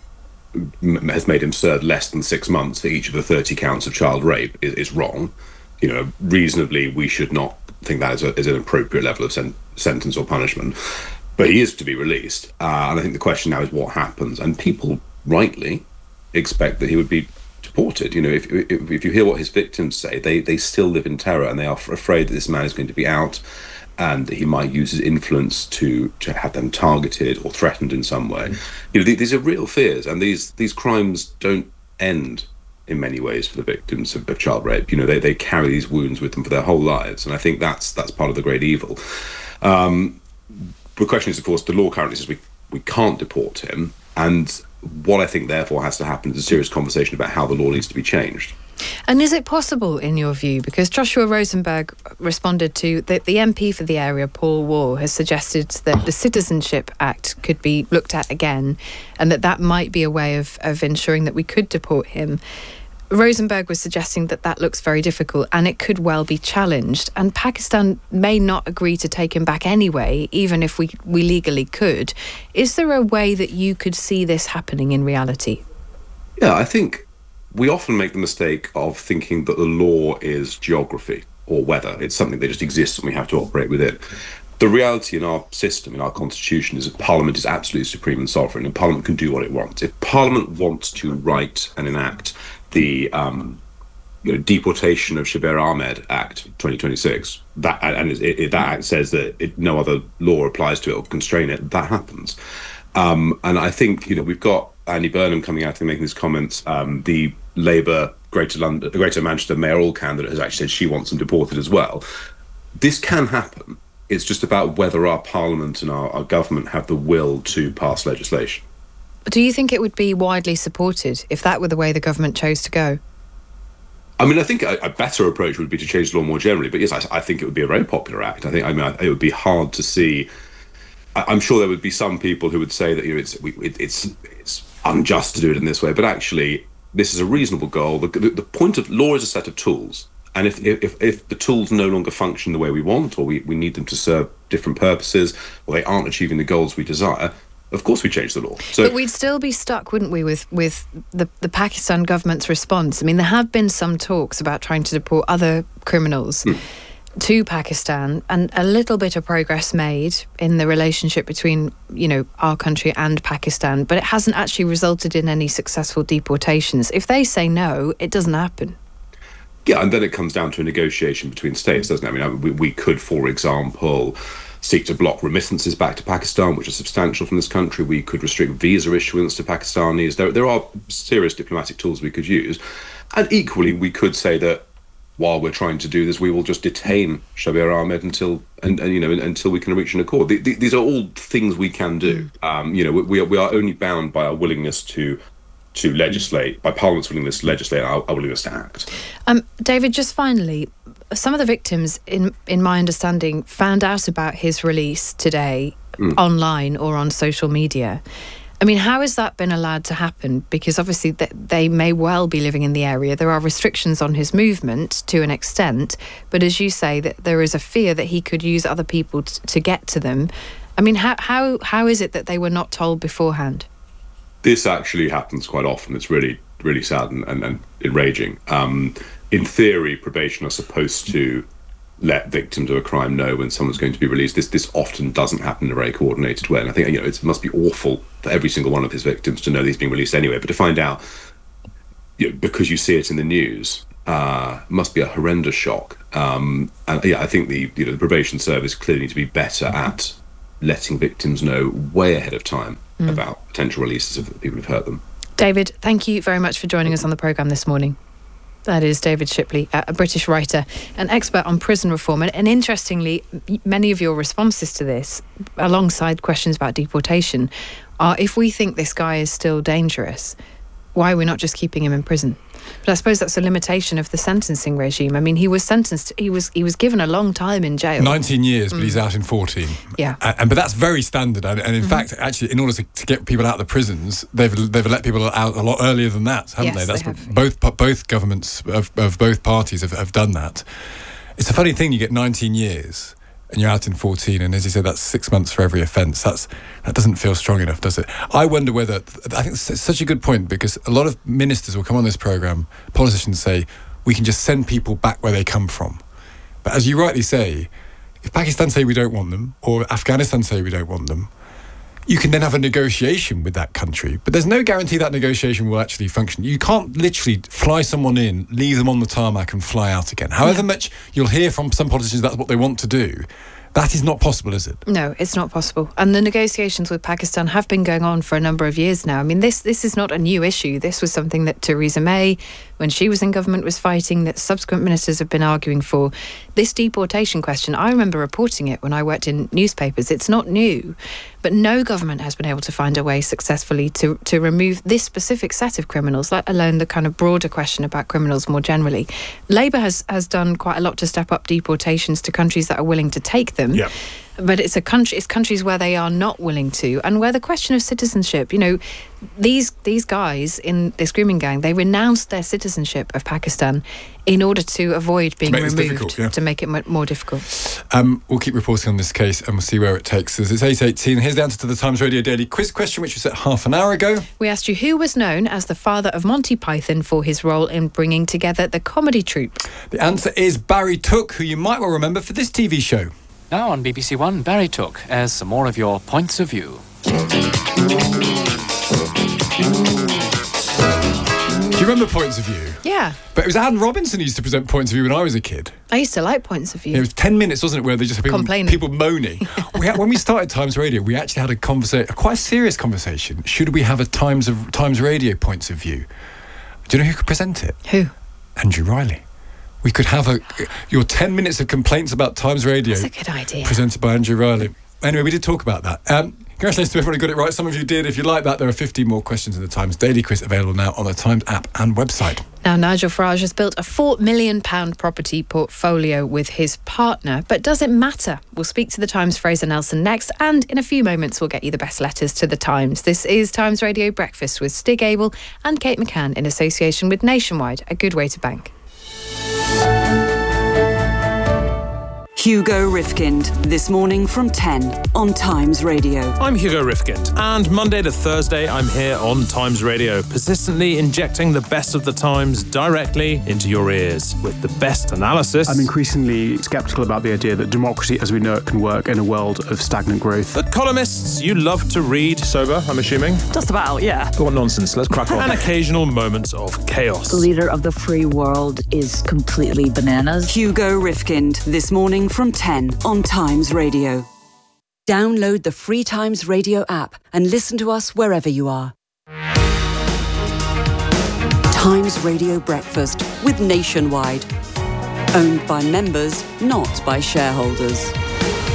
Speaker 20: m- has made him serve less than six months for each of the thirty counts of child rape is, is wrong. You know, reasonably, we should not think that is, a, is an appropriate level of sen- sentence or punishment. But he is to be released. Uh, and I think the question now is what happens. And people rightly expect that he would be deported. You know, if, if, if you hear what his victims say, they, they still live in terror and they are afraid that this man is going to be out and that he might use his influence to, to have them targeted or threatened in some way. You know, th- these are real fears, and these these crimes don't end in many ways for the victims of, of child rape. You know, they, they carry these wounds with them for their whole lives, and I think that's that's part of the great evil. Um, the question is, of course, the law currently says we, we can't deport him, and what I think therefore has to happen is a serious conversation about how the law needs to be changed.
Speaker 3: And is it possible, in your view, because Joshua Rosenberg responded to that the M P for the area, Paul Wall, has suggested that the Citizenship Act could be looked at again and that that might be a way of, of ensuring that we could deport him. Rosenberg was suggesting that that looks very difficult and it could well be challenged, and Pakistan may not agree to take him back anyway, even if we, we legally could. Is there a way that you could see this happening in reality?
Speaker 20: Yeah, I think we often make the mistake of thinking that the law is geography or weather. It's something that just exists and we have to operate with it. The reality in our system, in our constitution, is that Parliament is absolutely supreme and sovereign, and Parliament can do what it wants. If Parliament wants to write and enact the um, you know, Deportation of Shabir Ahmed Act twenty twenty-six, that, and it, it, that act says that it, no other law applies to it or constrain it, that happens. Um, and I think, you know, we've got Andy Burnham coming out and making these comments. Um, the Labour Greater London, Greater Manchester mayoral candidate has actually said she wants him deported as well. This can happen. It's just about whether our Parliament and our, our government have the will to pass legislation.
Speaker 3: Do you think it would be widely supported if that were the way the government chose to go?
Speaker 20: I mean, I think a, a better approach would be to change the law more generally. But yes, I, I think it would be a very popular act. I think, I mean, I, it would be hard to see. I, I'm sure there would be some people who would say that, you know, it's we, it, it's it's unjust to do it in this way. But actually, this is a reasonable goal. The, the, the point of law is a set of tools. And if, if if the tools no longer function the way we want, or we, we need them to serve different purposes, or they aren't achieving the goals we desire, of course we change the law. So,
Speaker 3: but we'd still be stuck, wouldn't we, with, with the, the Pakistan government's response? I mean, there have been some talks about trying to deport other criminals hmm. to Pakistan, and a little bit of progress made in the relationship between, you know, our country and Pakistan, but it hasn't actually resulted in any successful deportations. If they say no, it doesn't happen.
Speaker 20: Yeah, and then it comes down to a negotiation between states, doesn't it? I mean, we, we could, for example, seek to block remittances back to Pakistan, which are substantial from this country. We could restrict visa issuance to Pakistanis. There, there are serious diplomatic tools we could use. And equally, we could say that while we're trying to do this, we will just detain Shabir Ahmed until, and, and you know, until we can reach an accord. The, the, these are all things we can do. Um, you know, we, we are, we are only bound by our willingness to to legislate, by Parliament's willingness to legislate, our, our willingness to act.
Speaker 3: Um, David, just finally, some of the victims, in in my understanding, found out about his release today mm. online or on social media. I mean, how has that been allowed to happen? Because obviously th- they may well be living in the area. There are restrictions on his movement to an extent, but as you say, that there is a fear that he could use other people t- to get to them. I mean, how how how is it that they were not told beforehand?
Speaker 20: This actually happens quite often. It's really, really sad and, and, and enraging. Um, in theory, probation are supposed to let victims of a crime know when someone's going to be released. This this often doesn't happen in a very coordinated way. And I think, you know, it must be awful for every single one of his victims to know that he's being released anyway. But to find out, you know, because you see it in the news, uh, must be a horrendous shock. Um, and yeah, I think the you know the probation service clearly need to be better at letting victims know way ahead of time mm. about potential releases of people who've hurt them.
Speaker 3: David, thank you very much for joining us on the programme this morning. That is David Shipley, a British writer, an expert on prison reform. And, and interestingly, many of your responses to this, alongside questions about deportation, are if we think this guy is still dangerous, why are we not just keeping him in prison? But I suppose that's a limitation of the sentencing regime. I mean, he was sentenced, he was he was given a long time in jail.
Speaker 5: nineteen years, but
Speaker 3: Mm.
Speaker 5: he's out in fourteen.
Speaker 3: Yeah.
Speaker 5: And, and but that's very standard. And, and in
Speaker 3: Mhm.
Speaker 5: fact, actually, in order to, to get people out of the prisons, they've they've let people out a lot earlier than that, haven't
Speaker 3: Yes,
Speaker 5: they? That's
Speaker 3: they
Speaker 5: what
Speaker 3: have.
Speaker 5: both both governments of, of both parties have, have done that. It's a funny thing. You get nineteen years. And you're out in fourteen, and as you said, that's six months for every offence. That's that doesn't feel strong enough, does it? I wonder whether I think it's such a good point, because a lot of ministers will come on this programme, politicians say we can just send people back where they come from. But as you rightly say, if Pakistan say we don't want them, or Afghanistan say we don't want them, you can then have a negotiation with that country. But there's no guarantee that negotiation will actually function. You can't literally fly someone in, leave them on the tarmac and fly out again. However
Speaker 3: Yeah.
Speaker 5: much you'll hear from some politicians that's what they want to do, that is not possible, is it?
Speaker 3: No, it's not possible. And the negotiations with Pakistan have been going on for a number of years now. I mean, this this is not a new issue. This was something that Theresa May, when she was in government, was fighting, that subsequent ministers have been arguing for. This deportation question, I remember reporting it when I worked in newspapers. It's not new, but no government has been able to find a way successfully to, to remove this specific set of criminals, let alone the kind of broader question about criminals more generally. Labour has, has done quite a lot to step up deportations to countries that are willing to take them.
Speaker 5: Yeah.
Speaker 3: But it's a country, it's countries where they are not willing to, and where the question of citizenship, you know, these these guys in this grooming gang, they renounced their citizenship of Pakistan in order to avoid being
Speaker 5: make this
Speaker 3: removed,
Speaker 5: difficult, yeah.
Speaker 3: to make it mo- more difficult.
Speaker 5: Um, we'll keep reporting on this case and we'll see where it takes us. It's eight eighteen. Here's the answer to the Times Radio Daily quiz question, which was set half an hour ago.
Speaker 3: We asked you who was known as the father of Monty Python for his role in bringing together the comedy troupe.
Speaker 5: The answer is Barry Took, who you might well remember for this T V show.
Speaker 21: Now on B B C One, Barry Took airs some more of your points of view.
Speaker 5: Do you remember Points of View?
Speaker 3: Yeah,
Speaker 5: But it was Anne Robinson who used to present Points of View when I was a kid.
Speaker 3: I used to like Points of View.
Speaker 5: It was ten minutes, wasn't it, where they just had people,
Speaker 3: Complaining.
Speaker 5: people moaning. we had, when we started Times Radio, we actually had a conversation, a quite serious conversation. Should we have a Times of Times Radio Points of View? Do you know who could present it?
Speaker 3: Who?
Speaker 5: Andrew Riley. We could have a your ten minutes of complaints about Times Radio.
Speaker 3: That's a good idea.
Speaker 5: Presented by Andrew Riley. Anyway, we did talk about that. Um, congratulations to everyone who got it right. Some of you did. If you like that, there are fifteen more questions in the Times Daily Quiz available now on the Times app and website.
Speaker 3: Now, Nigel Farage has built a four million pounds property portfolio with his partner, but does it matter? We'll speak to the Times' Fraser Nelson next, and in a few moments we'll get you the best letters to the Times. This is Times Radio Breakfast with Stig Abel and Kate McCann in association with Nationwide, a good way to bank.
Speaker 2: Hugo Rifkind, this morning from ten on Times Radio.
Speaker 22: I'm Hugo Rifkind, and Monday to Thursday I'm here on Times Radio, persistently injecting the best of the Times directly into your ears with the best analysis.
Speaker 23: I'm increasingly sceptical about the idea that democracy as we know it can work in a world of stagnant growth.
Speaker 22: The columnists you love to read. Sober, I'm assuming.
Speaker 24: Just about, yeah.
Speaker 22: What nonsense, let's crack on. And occasional moments of chaos.
Speaker 24: The leader of the free world is completely bananas.
Speaker 2: Hugo Rifkind, this morning from ten on Times Radio. Download the free Times Radio app and listen to us wherever you are. Times Radio Breakfast with Nationwide. Owned by members, not by shareholders.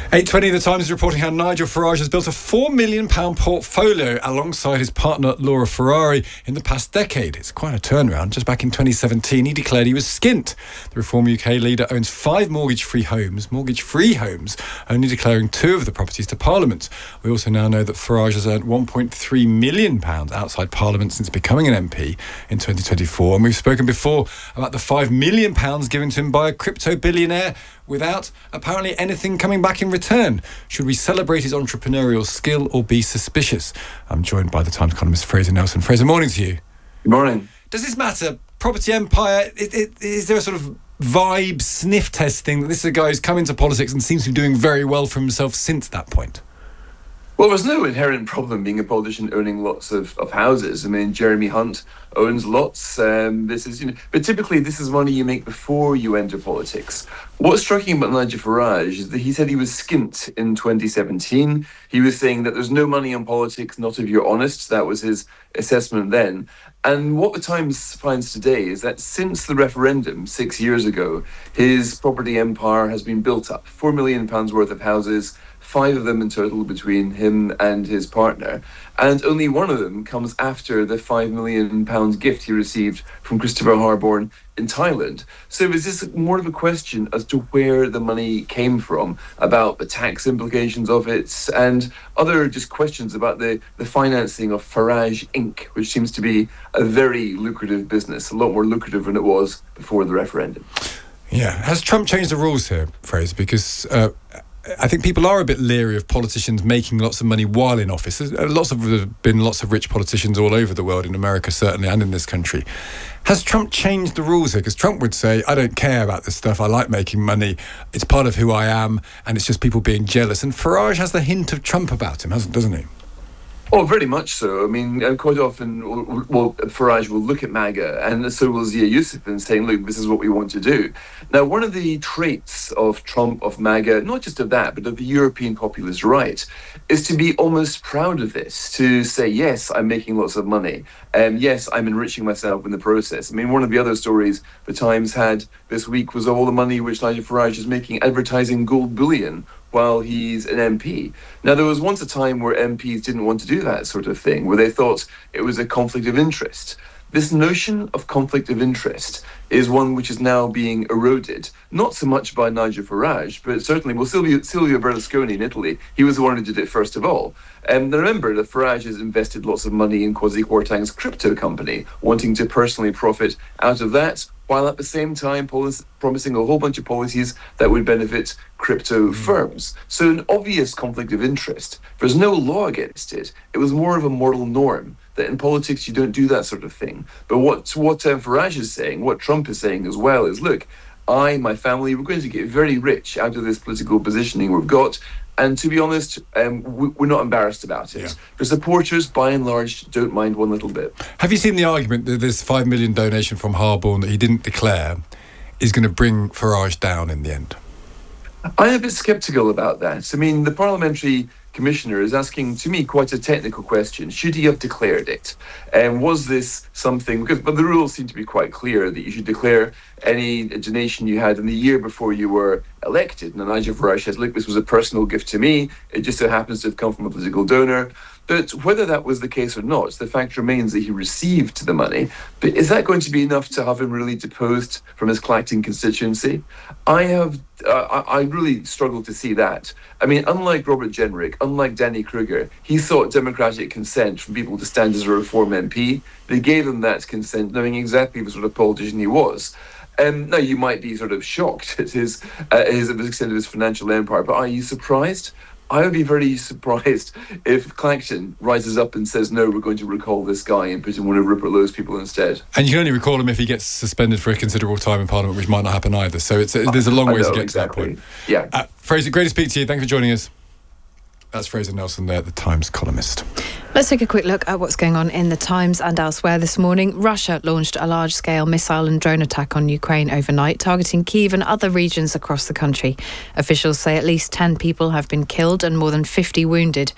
Speaker 5: eight twenty, The Times is reporting how Nigel Farage has built a four million pounds portfolio alongside his partner Laura Ferrari in the past decade. It's quite a turnaround. Just back in twenty seventeen, he declared he was skint. The Reform U K leader owns five mortgage-free homes, mortgage-free homes, only declaring two of the properties to Parliament. We also now know that Farage has earned one point three million pounds outside Parliament since becoming an M P in twenty twenty-four. And we've spoken before about the five million pounds given to him by a crypto billionaire without apparently anything coming back in return. Should we celebrate his entrepreneurial skill or be suspicious? I'm joined by the Times columnist Fraser Nelson. Fraser, morning to you.
Speaker 1: Good morning.
Speaker 5: Does this matter? Property empire, is, is there a sort of vibe sniff test thing that this is a guy who's come into politics and seems to be doing very well for himself since that point?
Speaker 1: Well, there's no inherent problem being a politician owning lots of, of houses. I mean, Jeremy Hunt owns lots. Um, this is, you know, but typically this is money you make before you enter politics. What's striking about Nigel Farage is that he said he was skint in twenty seventeen. He was saying that there's no money in politics, not if you're honest. That was his assessment then. And what the Times finds today is that since the referendum six years ago, his property empire has been built up. Four million pounds worth of houses, five of them in total between him and his partner. And only one of them comes after the five million pounds gift he received from Christopher Harborne in Thailand. So is this more of a question as to where the money came from, about the tax implications of it, and other just questions about the, the financing of Farage Incorporated, which seems to be a very lucrative business, a lot more lucrative than it was before the referendum.
Speaker 5: Yeah. Has Trump changed the rules here, Fraser? Because Uh I think people are a bit leery of politicians making lots of money while in office. There's lots of there have been lots of rich politicians all over the world, in America certainly, and in this country. Has Trump changed the rules here? Because Trump would say, I don't care about this stuff, I like making money, it's part of who I am, and it's just people being jealous. And Farage has the hint of Trump about him, hasn't, doesn't he?
Speaker 1: Oh, very much so. I mean, quite often, well, Farage will look at MAGA, and so will Zia Youssef, and saying, look, this is what we want to do. Now, one of the traits of Trump, of MAGA, not just of that, but of the European populist right, is to be almost proud of this, to say, yes, I'm making lots of money, and yes, I'm enriching myself in the process. I mean, one of the other stories the Times had this week was all the money which Nigel Farage is making advertising gold bullion while he's an M P. Now, there was once a time where M Ps didn't want to do that sort of thing, where they thought it was a conflict of interest. This notion of conflict of interest is one which is now being eroded, not so much by Nigel Farage, but certainly, well, Silvio, Silvio Berlusconi in Italy, he was the one who did it first of all. And remember that Farage has invested lots of money in Kwasi Kwarteng's crypto company, wanting to personally profit out of that, while at the same time policy, promising a whole bunch of policies that would benefit crypto mm. firms. So an obvious conflict of interest. There's no law against it. It was more of a moral norm that in politics you don't do that sort of thing. But what, what um, Farage is saying, what Trump is saying as well is, look, I, my family, we're going to get very rich out of this political positioning we've got. And to be honest, um, we, we're not embarrassed about it. Yeah. The supporters, by and large, don't mind one little bit.
Speaker 5: Have you seen the argument that this five million donation from Harborne that he didn't declare is going to bring Farage down in the end?
Speaker 1: I'm a bit sceptical about that. I mean, the parliamentary commissioner is asking, to me, quite a technical question. Should he have declared it? And was this something, because but the rules seem to be quite clear that you should declare any donation you had in the year before you were elected. Now, Nigel Farage says, look, this was a personal gift to me. It just so happens to have come from a political donor. But whether that was the case or not, the fact remains that he received the money. But is that going to be enough to have him really deposed from his Clacton constituency? I have, uh, I really struggle to see that. I mean, unlike Robert Jenrick, unlike Danny Kruger, he sought democratic consent from people to stand as a Reform M P. They gave him that consent, knowing exactly the sort of politician he was. Um, now, you might be sort of shocked at his, uh, his, at the extent of his financial empire, but are you surprised? I would be very surprised if Clacton rises up and says, no, we're going to recall this guy and put in one of Rupert Lowe's people instead.
Speaker 5: And you can only recall him if he gets suspended for a considerable time in Parliament, which might not happen either. So it's, there's a long way to get
Speaker 1: exactly.
Speaker 5: to that point.
Speaker 1: Yeah.
Speaker 5: Uh, Fraser, great to speak to you. Thank you for joining us. That's Fraser Nelson there, the Times columnist.
Speaker 3: Let's take a quick look at what's going on in the Times and elsewhere this morning. Russia launched a large-scale missile and drone attack on Ukraine overnight, targeting Kyiv and other regions across the country. Officials say at least ten people have been killed and more than fifty wounded.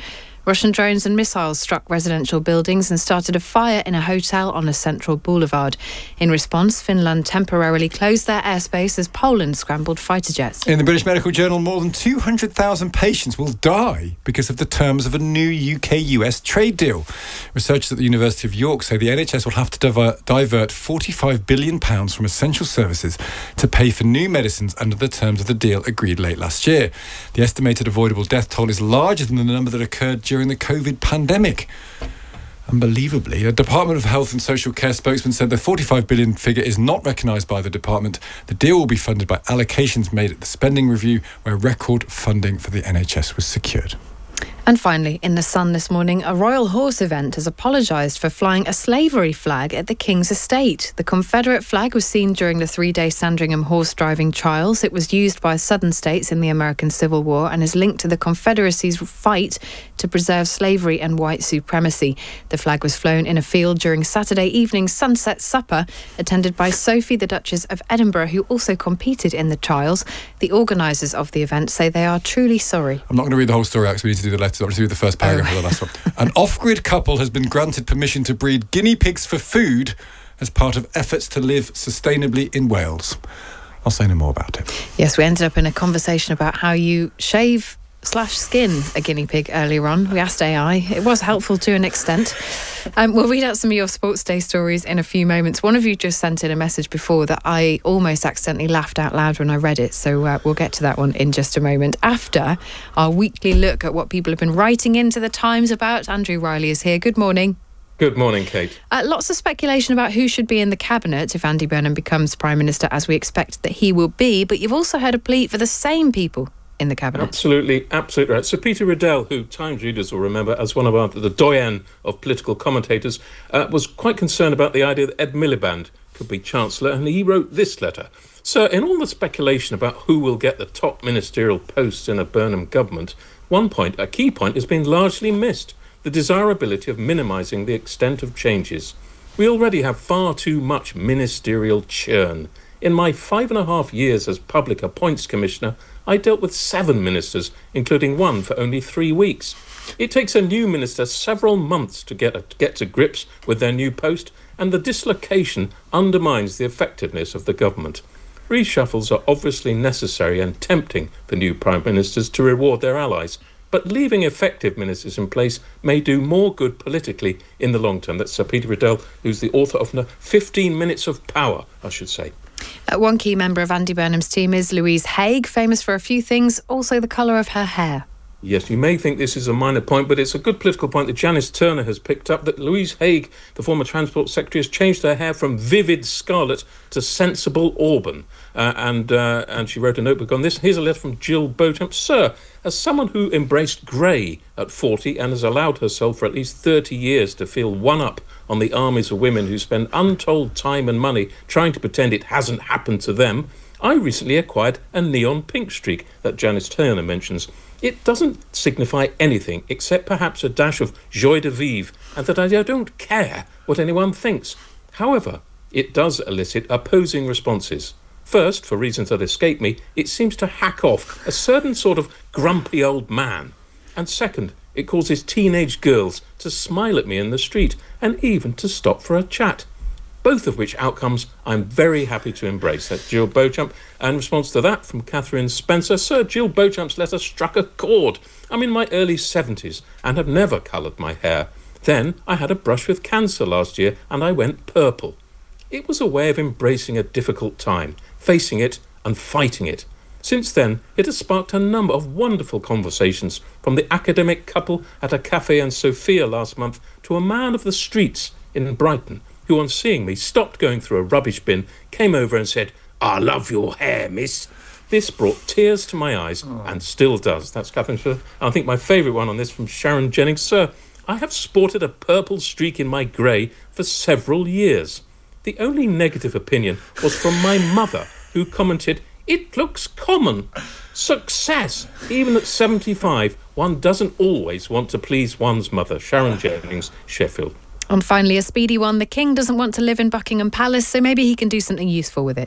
Speaker 3: Russian drones and missiles struck residential buildings and started a fire in a hotel on a central boulevard. In response, Finland temporarily closed their airspace as Poland scrambled fighter jets.
Speaker 5: In the British Medical Journal, more than two hundred thousand patients will die because of the terms of a new U K U S trade deal. Researchers at the University of York say the N H S will have to divert, divert forty-five billion pounds from essential services to pay for new medicines under the terms of the deal agreed late last year. The estimated avoidable death toll is larger than the number that occurred during the COVID pandemic. Unbelievably, a Department of Health and Social Care spokesman said the forty-five billion figure is not recognised by the department. The deal will be funded by allocations made at the spending review, where record funding for the N H S was secured.
Speaker 3: And finally, in The Sun this morning, a Royal Horse event has apologised for flying a slavery flag at the King's estate. The Confederate flag was seen during the three-day Sandringham horse driving trials. It was used by southern states in the American Civil War and is linked to the Confederacy's fight to preserve slavery and white supremacy. The flag was flown in a field during Saturday evening's sunset supper, attended by Sophie, the Duchess of Edinburgh, who also competed in the trials. The organisers of the event say they are truly sorry.
Speaker 5: I'm not going to read the whole story out because we need to do the letter. I'll just read the first paragraph oh. of the last one. An off-grid couple has been granted permission to breed guinea pigs for food as part of efforts to live sustainably in Wales. I'll say no more about it.
Speaker 3: Yes, we ended up in a conversation about how you shave slash skin a guinea pig earlier on. We asked A I. It was helpful to an extent. Um, we'll read out some of your Sports Day stories in a few moments. One of you just sent in a message before that I almost accidentally laughed out loud when I read it, so uh, we'll get to that one in just a moment. After our weekly look at what people have been writing into the Times about, Andrew Riley is here. Good morning.
Speaker 4: Good morning, Kate.
Speaker 3: Uh, lots of speculation about who should be in the Cabinet if Andy Burnham becomes Prime Minister, as we expect that he will be, but you've also heard a plea for the same people in the Cabinet.
Speaker 4: Absolutely, absolutely right. Sir Peter Riddell, who Times readers will remember as one of our, the doyen of political commentators, uh, was quite concerned about the idea that Ed Miliband could be Chancellor, and he wrote this letter. Sir, in all the speculation about who will get the top ministerial posts in a Burnham government, one point, a key point, has been largely missed: the desirability of minimising the extent of changes. We already have far too much ministerial churn. In my five and a half years as Public Appoints Commissioner, I dealt with seven ministers, including one for only three weeks. It takes a new minister several months to get, a, get to grips with their new post, and the dislocation undermines the effectiveness of the government. Reshuffles are obviously necessary and tempting for new prime ministers to reward their allies, but leaving effective ministers in place may do more good politically in the long term. That's Sir Peter Riddell, who's the author of fifteen minutes of Power, I should say.
Speaker 3: Uh, one key member of Andy Burnham's team is Louise Haigh, famous for a few things, also the colour of her hair.
Speaker 4: Yes, you may think this is a minor point, but it's a good political point that Janice Turner has picked up, that Louise Haigh, the former Transport Secretary, has changed her hair from vivid scarlet to sensible auburn. Uh, and uh, and she wrote a notebook on this. Here's a letter from Jill Beauchamp. Sir, as someone who embraced grey at forty and has allowed herself for at least thirty years to feel one up on the armies of women who spend untold time and money trying to pretend it hasn't happened to them, I recently acquired a neon pink streak that Janice Turner mentions. It doesn't signify anything except perhaps a dash of joie de vivre, and that I don't care what anyone thinks. However, it does elicit opposing responses. First, for reasons that escape me, it seems to hack off a certain sort of grumpy old man. And second, it causes teenage girls to smile at me in the street and even to stop for a chat. Both of which outcomes I'm very happy to embrace. That's Jill Beauchamp. And in response to that, from Catherine Spencer, Sir, Jill Beauchamp's letter struck a chord. I'm in my early seventies and have never coloured my hair. Then I had a brush with cancer last year and I went purple. It was a way of embracing a difficult time, facing it and fighting it. Since then, it has sparked a number of wonderful conversations, from the academic couple at a cafe in Sofia last month to a man of the streets in Brighton, who on seeing me stopped going through a rubbish bin, came over and said, "I love your hair, miss." This brought tears to my eyes oh. and still does. That's Catherine Smith. I think my favourite one on this from Sharon Jennings. Sir, I have sported a purple streak in my grey for several years. The only negative opinion was from my mother, who commented, "It looks common." Success! Even at seventy-five, one doesn't always want to please one's mother. Sharon Jennings, Sheffield.
Speaker 3: And finally, a speedy one. The King doesn't want to live in Buckingham Palace, so maybe he can do something useful with it.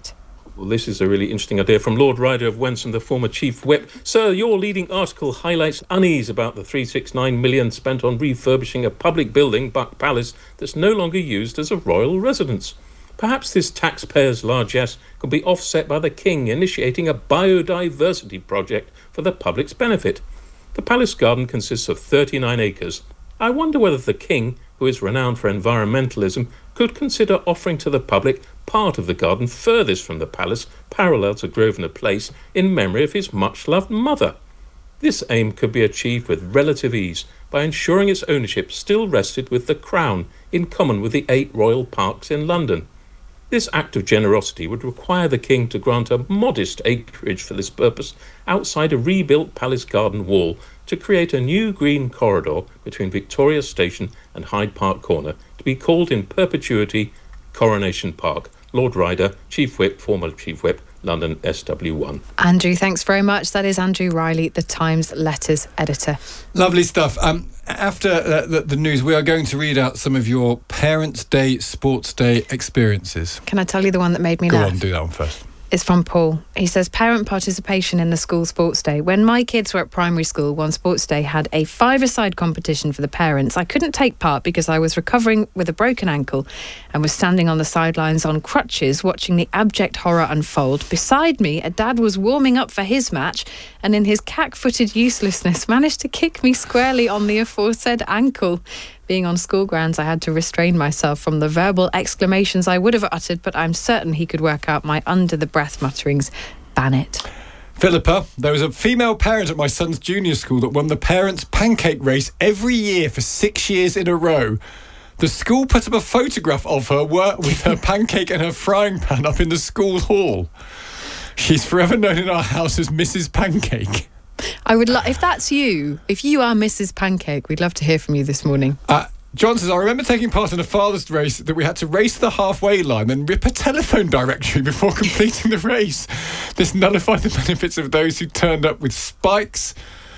Speaker 4: Well, this is a really interesting idea from Lord Ryder of Wensum, the former Chief Whip. Sir, your leading article highlights unease about the three hundred sixty-nine million pounds spent on refurbishing a public building, Buck Palace, that's no longer used as a royal residence. Perhaps this taxpayer's largesse could be offset by the King initiating a biodiversity project for the public's benefit. The palace garden consists of thirty-nine acres. I wonder whether the King, who is renowned for environmentalism, could consider offering to the public part of the garden furthest from the palace, parallel to Grosvenor Place, in memory of his much-loved mother. This aim could be achieved with relative ease by ensuring its ownership still rested with the Crown, in common with the eight royal parks in London. This act of generosity would require the King to grant a modest acreage for this purpose outside a rebuilt palace garden wall to create a new green corridor between Victoria Station and Hyde Park Corner to be called in perpetuity Coronation Park. Lord Ryder, Chief Whip, former Chief Whip, London S W one.
Speaker 3: Andrew, thanks very much. That is Andrew Riley, the Times letters editor.
Speaker 5: Lovely stuff. Um, after uh, the, the news, we are going to read out some of your Parents' Day, Sports Day experiences.
Speaker 3: Can I tell you the one that made me
Speaker 5: Go
Speaker 3: laugh?
Speaker 5: on, do that one first.
Speaker 3: It's from Paul. He says, parent participation in the school sports day. When my kids were at primary school, one sports day had a five-a-side competition for the parents. I couldn't take part because I was recovering with a broken ankle and was standing on the sidelines on crutches watching the abject horror unfold. Beside me, a dad was warming up for his match and in his cack-footed uselessness managed to kick me squarely on the aforesaid ankle. Being on school grounds, I had to restrain myself from the verbal exclamations I would have uttered, but I'm certain he could work out my under-the-breath mutterings. Ban it.
Speaker 5: Philippa, there was a female parent at my son's junior school that won the parents' pancake race every year for six years in a row. The school put up a photograph of her with her pancake and her frying pan up in the school hall. She's forever known in our house as Missus Pancake.
Speaker 3: I would love, if that's you, if you are Missus Pancake, we'd love to hear from you this morning.
Speaker 5: Uh, John says, I remember taking part in a father's race that we had to race the halfway line, then rip a telephone directory before completing the race. This nullified the benefits of those who turned up with spikes.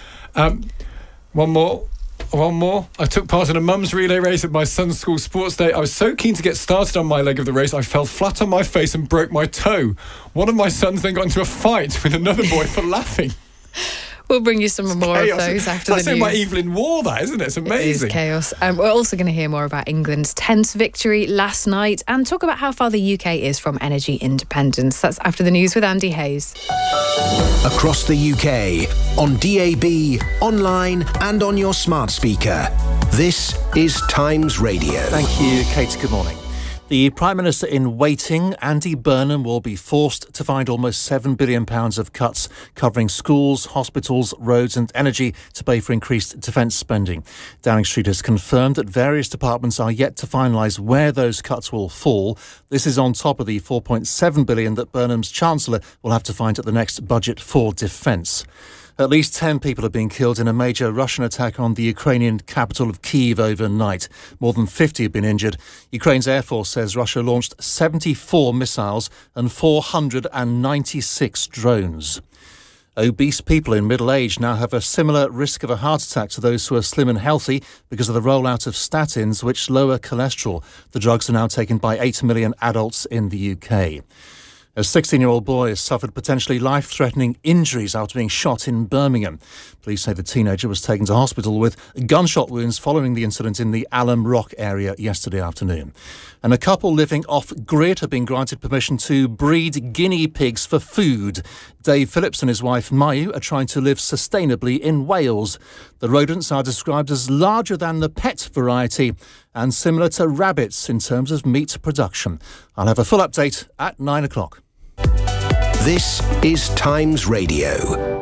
Speaker 5: Um, one more. One more. I took part in a mum's relay race at my son's school sports day. I was so keen to get started on my leg of the race, I fell flat on my face and broke my toe. One of my sons then got into a fight with another boy for laughing.
Speaker 3: We'll bring you some more
Speaker 5: chaos.
Speaker 3: of those after
Speaker 5: That's
Speaker 3: the news.
Speaker 5: That's like Evelyn Waugh, that, isn't it? It's amazing.
Speaker 3: It is chaos. Um, we're also going to hear more about England's tense victory last night and talk about how far the U K is from energy independence. That's after the news with Andy Hayes.
Speaker 6: Across the U K, on D A B, online and on your smart speaker. This is Times Radio.
Speaker 9: Thank you, Kate. Good morning. The Prime Minister in waiting, Andy Burnham, will be forced to find almost seven billion pounds of cuts covering schools, hospitals, roads and energy to pay for increased defence spending. Downing Street has confirmed that various departments are yet to finalise where those cuts will fall. This is on top of the four point seven billion pounds that Burnham's Chancellor will have to find at the next budget for defence. At least ten people have been killed in a major Russian attack on the Ukrainian capital of Kyiv overnight. More than fifty have been injured. Ukraine's Air Force says Russia launched seventy-four missiles and four hundred ninety-six drones. Obese people in middle age now have a similar risk of a heart attack to those who are slim and healthy because of the rollout of statins, which lower cholesterol. The drugs are now taken by eight million adults in the U K. A sixteen-year-old boy has suffered potentially life-threatening injuries after being shot in Birmingham. Police say the teenager was taken to hospital with gunshot wounds following the incident in the Alum Rock area yesterday afternoon. And a couple living off-grid have been granted permission to breed guinea pigs for food. Dave Phillips and his wife Mayu are trying to live sustainably in Wales. The rodents are described as larger than the pet variety and similar to rabbits in terms of meat production. I'll have a full update at nine o'clock.
Speaker 6: This is Times Radio.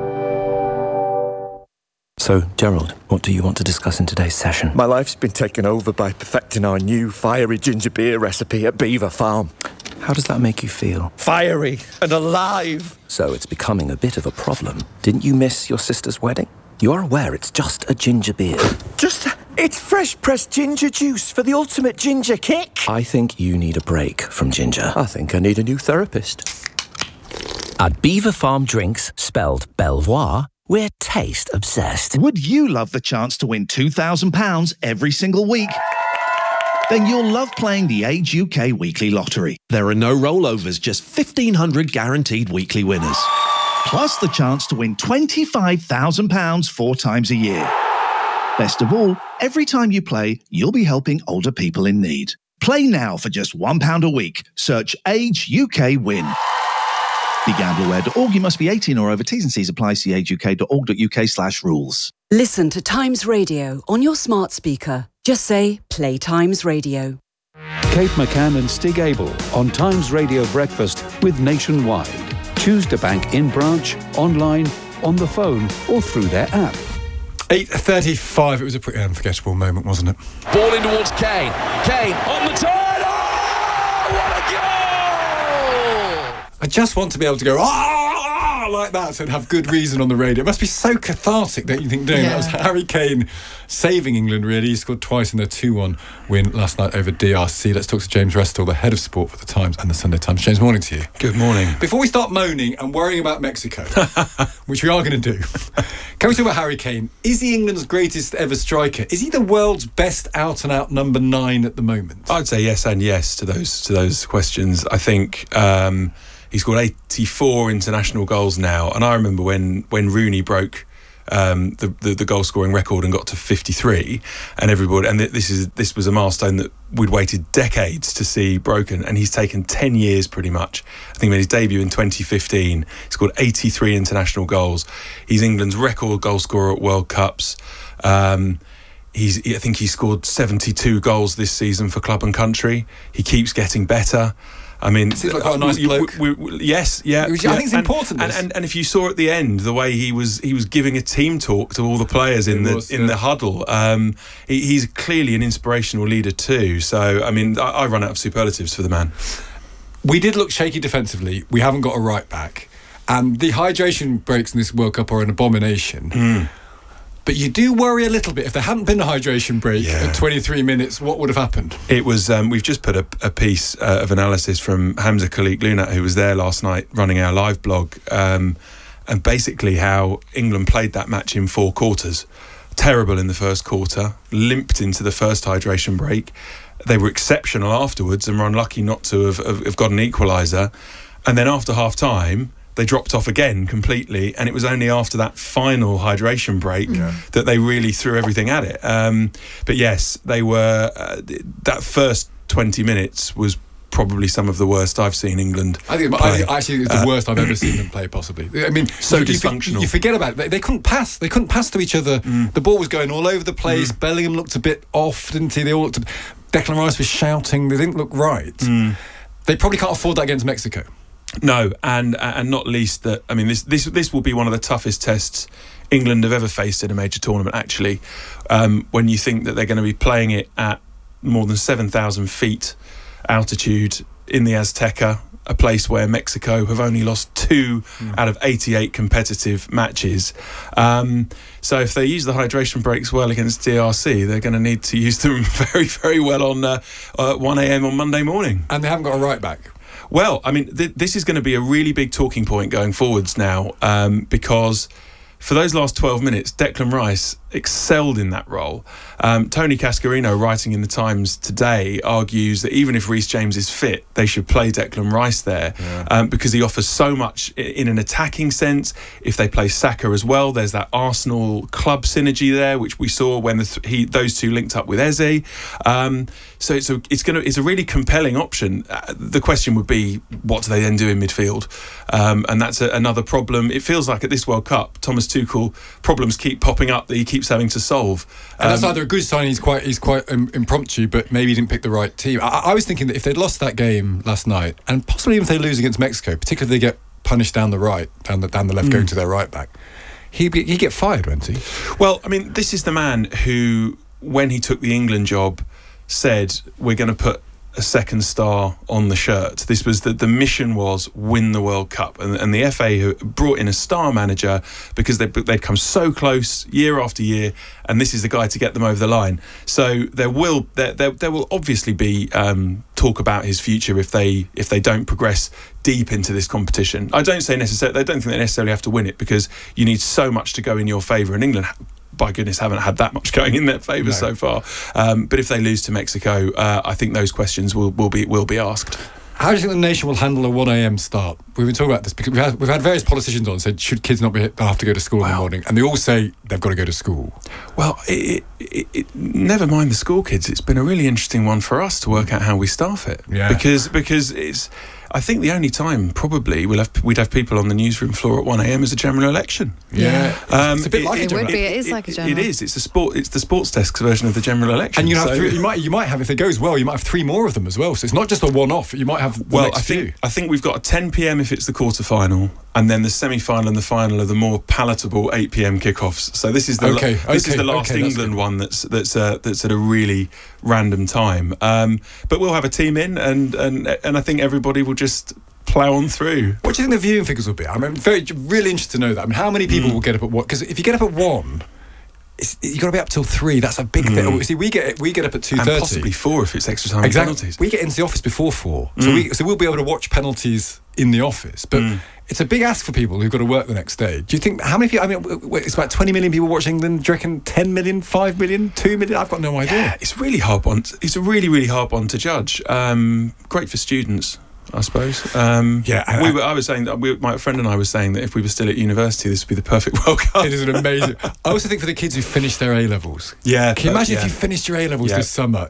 Speaker 8: So, Gerald, what do you want to discuss in today's session?
Speaker 10: My life's been taken over by perfecting our new fiery ginger beer recipe at Beaver Farm.
Speaker 8: How does that make you feel?
Speaker 10: Fiery and alive.
Speaker 8: So it's becoming a bit of a problem. Didn't you miss your sister's wedding? You are aware it's just a ginger beer.
Speaker 10: Just... It's fresh-pressed ginger juice for the ultimate ginger kick.
Speaker 8: I think you need a break from ginger.
Speaker 10: I think I need a new therapist.
Speaker 11: At Beaver Farm Drinks, spelled Belvoir, we're taste obsessed.
Speaker 25: Would you love the chance to win two thousand pounds every single week?
Speaker 12: then you'll love playing the Age U K Weekly Lottery. There are no rollovers, just fifteen hundred guaranteed weekly winners. Plus the chance to win twenty-five thousand pounds four times a year. Best of all, every time you play, you'll be helping older people in need. Play now for just one pound a week. Search Age U K Win. Be gamble aware dot org. You must be eighteen or over. T's and C's apply. See age u k dot org dot u k slash rules.
Speaker 2: Listen to Times Radio on your smart speaker. Just say, play Times Radio.
Speaker 18: Kate McCann and Stig Abel on Times Radio Breakfast with Nationwide. Choose to bank in branch, online, on the phone or through their app.
Speaker 5: eight thirty-five, it was a pretty unforgettable moment, wasn't it?
Speaker 13: Ball in towards Kane. Kane on the turn. Oh, what a goal!
Speaker 5: I just want to be able to go, ah, like that, and have good reason on the radio. It must be so cathartic, don't you think, doing
Speaker 3: Yeah.
Speaker 5: that? That was Harry Kane saving England, really. He scored twice in their two one win last night over D R C. Let's talk to James Restall, the head of sport for the Times and the Sunday Times. James, morning to you.
Speaker 4: Good morning.
Speaker 5: Before we start moaning and worrying about Mexico, which we are going to do, can we talk about Harry Kane? Is he England's greatest ever striker? Is he the world's best out-and-out number nine at the moment?
Speaker 4: I'd say yes and yes to those to those questions. I think um, he's scored eighty-four international goals now, and I remember when when Rooney broke um, the, the the goal scoring record and got to fifty-three, and everybody, and this is this was a milestone that we'd waited decades to see broken, and he's taken ten years pretty much. I think he made his debut in twenty fifteen. He scored eighty-three international goals. He's England's record goal scorer at World Cups. Um, he's I think he scored seventy-two goals this season for club and country. He keeps getting better. I mean,
Speaker 5: seems like quite a nice
Speaker 4: we,
Speaker 5: bloke.
Speaker 4: We, we, yes, yeah.
Speaker 5: I think
Speaker 4: yeah.
Speaker 5: it's
Speaker 4: and,
Speaker 5: important.
Speaker 4: And, and, and if you saw at the end the way he was, he was giving a team talk to all the players in
Speaker 5: It
Speaker 4: the
Speaker 5: was,
Speaker 4: in
Speaker 5: yeah.
Speaker 4: the huddle. Um, he, he's clearly an inspirational leader too. So, I mean, I, I run out of superlatives for the man.
Speaker 5: We did look shaky defensively. We haven't got a right back, and the hydration breaks in this World Cup are an abomination.
Speaker 4: Mm.
Speaker 5: But you do worry a little bit. If there hadn't been a hydration break
Speaker 4: Yeah.
Speaker 5: at twenty-three minutes, what would have happened?
Speaker 4: It was. Um, we've just put a, a piece uh, of analysis from Hamza Khalik Lunat, who was there last night running our live blog, um, and basically how England played that match in four quarters. Terrible in the first quarter, limped into the first hydration break. They were exceptional afterwards and were unlucky not to have, have, have got an equaliser. And then after half time, they dropped off again completely, and it was only after that final hydration break
Speaker 5: Yeah.
Speaker 4: that they really threw everything at it. Um, but yes, they were. Uh, that first twenty minutes was probably some of the worst I've seen England
Speaker 5: I think
Speaker 4: play.
Speaker 5: I, actually it's the
Speaker 4: Uh,
Speaker 5: worst I've ever seen them play. Possibly. I mean,
Speaker 4: So
Speaker 5: you, you,
Speaker 4: dysfunctional.
Speaker 5: You forget about it. They, they couldn't pass. They couldn't pass to each other.
Speaker 4: Mm.
Speaker 5: The ball was going all over the place.
Speaker 4: Mm.
Speaker 5: Bellingham looked a bit off, didn't he? They all looked. A, Declan Rice was shouting. They didn't look right.
Speaker 4: Mm.
Speaker 5: They probably can't afford that against Mexico.
Speaker 4: No, and and not least that, I mean, this this this will be one of the toughest tests England have ever faced in a major tournament, actually, um, when you think that they're going to be playing it at more than seven thousand feet altitude in the Azteca, a place where Mexico have only lost two mm. out of eighty-eight competitive matches. Um, so if they use the hydration breaks well against D R C, they're going to need to use them very, very well on uh, uh, one a.m. on Monday morning.
Speaker 5: And they haven't got a right back.
Speaker 4: Well, I mean, th- this is going to be a really big talking point going forwards now, um, because for those last twelve minutes, Declan Rice excelled in that role. Um, Tony Cascarino, writing in the Times today, argues that even if Reece James is fit, they should play Declan Rice there yeah. um, because he offers so much in an attacking sense. If they play Saka as well, there's that Arsenal club synergy there, which we saw when the th- he those two linked up with Eze. Um, so it's a, it's going to it's a really compelling option. Uh, the question would be, what do they then do in midfield? Um, and that's a, another problem. It feels like at this World Cup, Thomas Tuchel, problems keep popping up that he keeps having to solve. Um,
Speaker 5: and that's either a good sign he's quite he's quite um, impromptu, but maybe he didn't pick the right team. I, I was thinking that if they'd lost that game last night, and possibly even if they lose against Mexico, particularly if they get punished down the right, down the down the left, mm. going to their right back, he'd be, he'd get fired, wouldn't he?
Speaker 4: Well, I mean, this is the man who, when he took the England job, said we're going to put a second star on the shirt. This was the, the mission was win the World Cup, and, and the F A brought in a star manager because they, they'd come so close year after year, and this is the guy to get them over the line. So there will there there, there will obviously be um, talk about his future if they if they don't progress deep into this competition. I don't say necessarily. I don't think they necessarily have to win it because you need so much to go in your favour, and England
Speaker 7: by goodness, haven't had that much going in their favour
Speaker 5: No.
Speaker 7: so far. Um, but if they lose to Mexico, uh, I think those questions will, will be will be asked.
Speaker 5: How do you think the nation will handle a one a.m. start? We've been talking about this because we've had, we've had various politicians on said, should kids not be they'll have to go to school in the morning? And they all say they've got to go to school.
Speaker 7: Well, it, it, it, never mind the school kids. It's been a really interesting one for us to work out how we staff it.
Speaker 5: Yeah.
Speaker 7: Because because it's. I think the only time probably we'll have we'd have people on the newsroom floor at one a.m. is a general election.
Speaker 5: Yeah,
Speaker 7: Um,
Speaker 5: it's a bit like
Speaker 3: It
Speaker 5: a
Speaker 3: would
Speaker 5: general.
Speaker 3: be. It is like a general.
Speaker 7: It is. It's the sport. It's the sports desk's version of the general election.
Speaker 5: And you, have
Speaker 7: So-
Speaker 5: three, you might you might have, if it goes well, you might have three more of them as well. So it's not just a one-off. You might have the
Speaker 7: Well,
Speaker 5: next
Speaker 7: I think
Speaker 5: few.
Speaker 7: I think we've got a ten p.m. if it's the quarter final, and then the semi-final and the final are the more palatable eight p.m. kickoffs. So this is the
Speaker 5: Okay,
Speaker 7: la- this
Speaker 5: okay,
Speaker 7: is the last
Speaker 5: okay, that's
Speaker 7: England
Speaker 5: good.
Speaker 7: one that's that's uh, that's at a really random time. Um, but we'll have a team in, and and and I think everybody will just plough on through.
Speaker 5: What do you think the viewing figures will be? I'm very really interested to know that. I mean, how many people
Speaker 7: Mm.
Speaker 5: will get up at what? Because if you get up at one, it's, you've got to be up till three. That's a big
Speaker 7: Mm.
Speaker 5: thing. See, we get we get up at two
Speaker 7: And
Speaker 5: thirty,
Speaker 7: possibly four if it's extra time and
Speaker 5: Exactly.
Speaker 7: penalties.
Speaker 5: We get into the office before four, so
Speaker 7: Mm.
Speaker 5: we so we'll be able to watch penalties in the office. But
Speaker 7: Mm.
Speaker 5: it's a big ask for people who've got to work the next day. Do you think how many people? I mean, w- w- it's about twenty million people watching England. Do you reckon ten million, five million, two million? I've got no idea.
Speaker 7: Yeah, it's really hard one. It's a really really hard one to judge. Um, great for students, I suppose. Um,
Speaker 5: Yeah, I-
Speaker 7: we were, I was saying that we, my friend and I was saying that if we were still at university, this would be the perfect World Cup.
Speaker 5: It is an amazing. I also think for the kids who finish their A levels.
Speaker 7: Yeah,
Speaker 5: Can you
Speaker 7: that-
Speaker 5: imagine
Speaker 7: yeah.
Speaker 5: if you finished your A levels
Speaker 7: Yeah.
Speaker 5: this summer?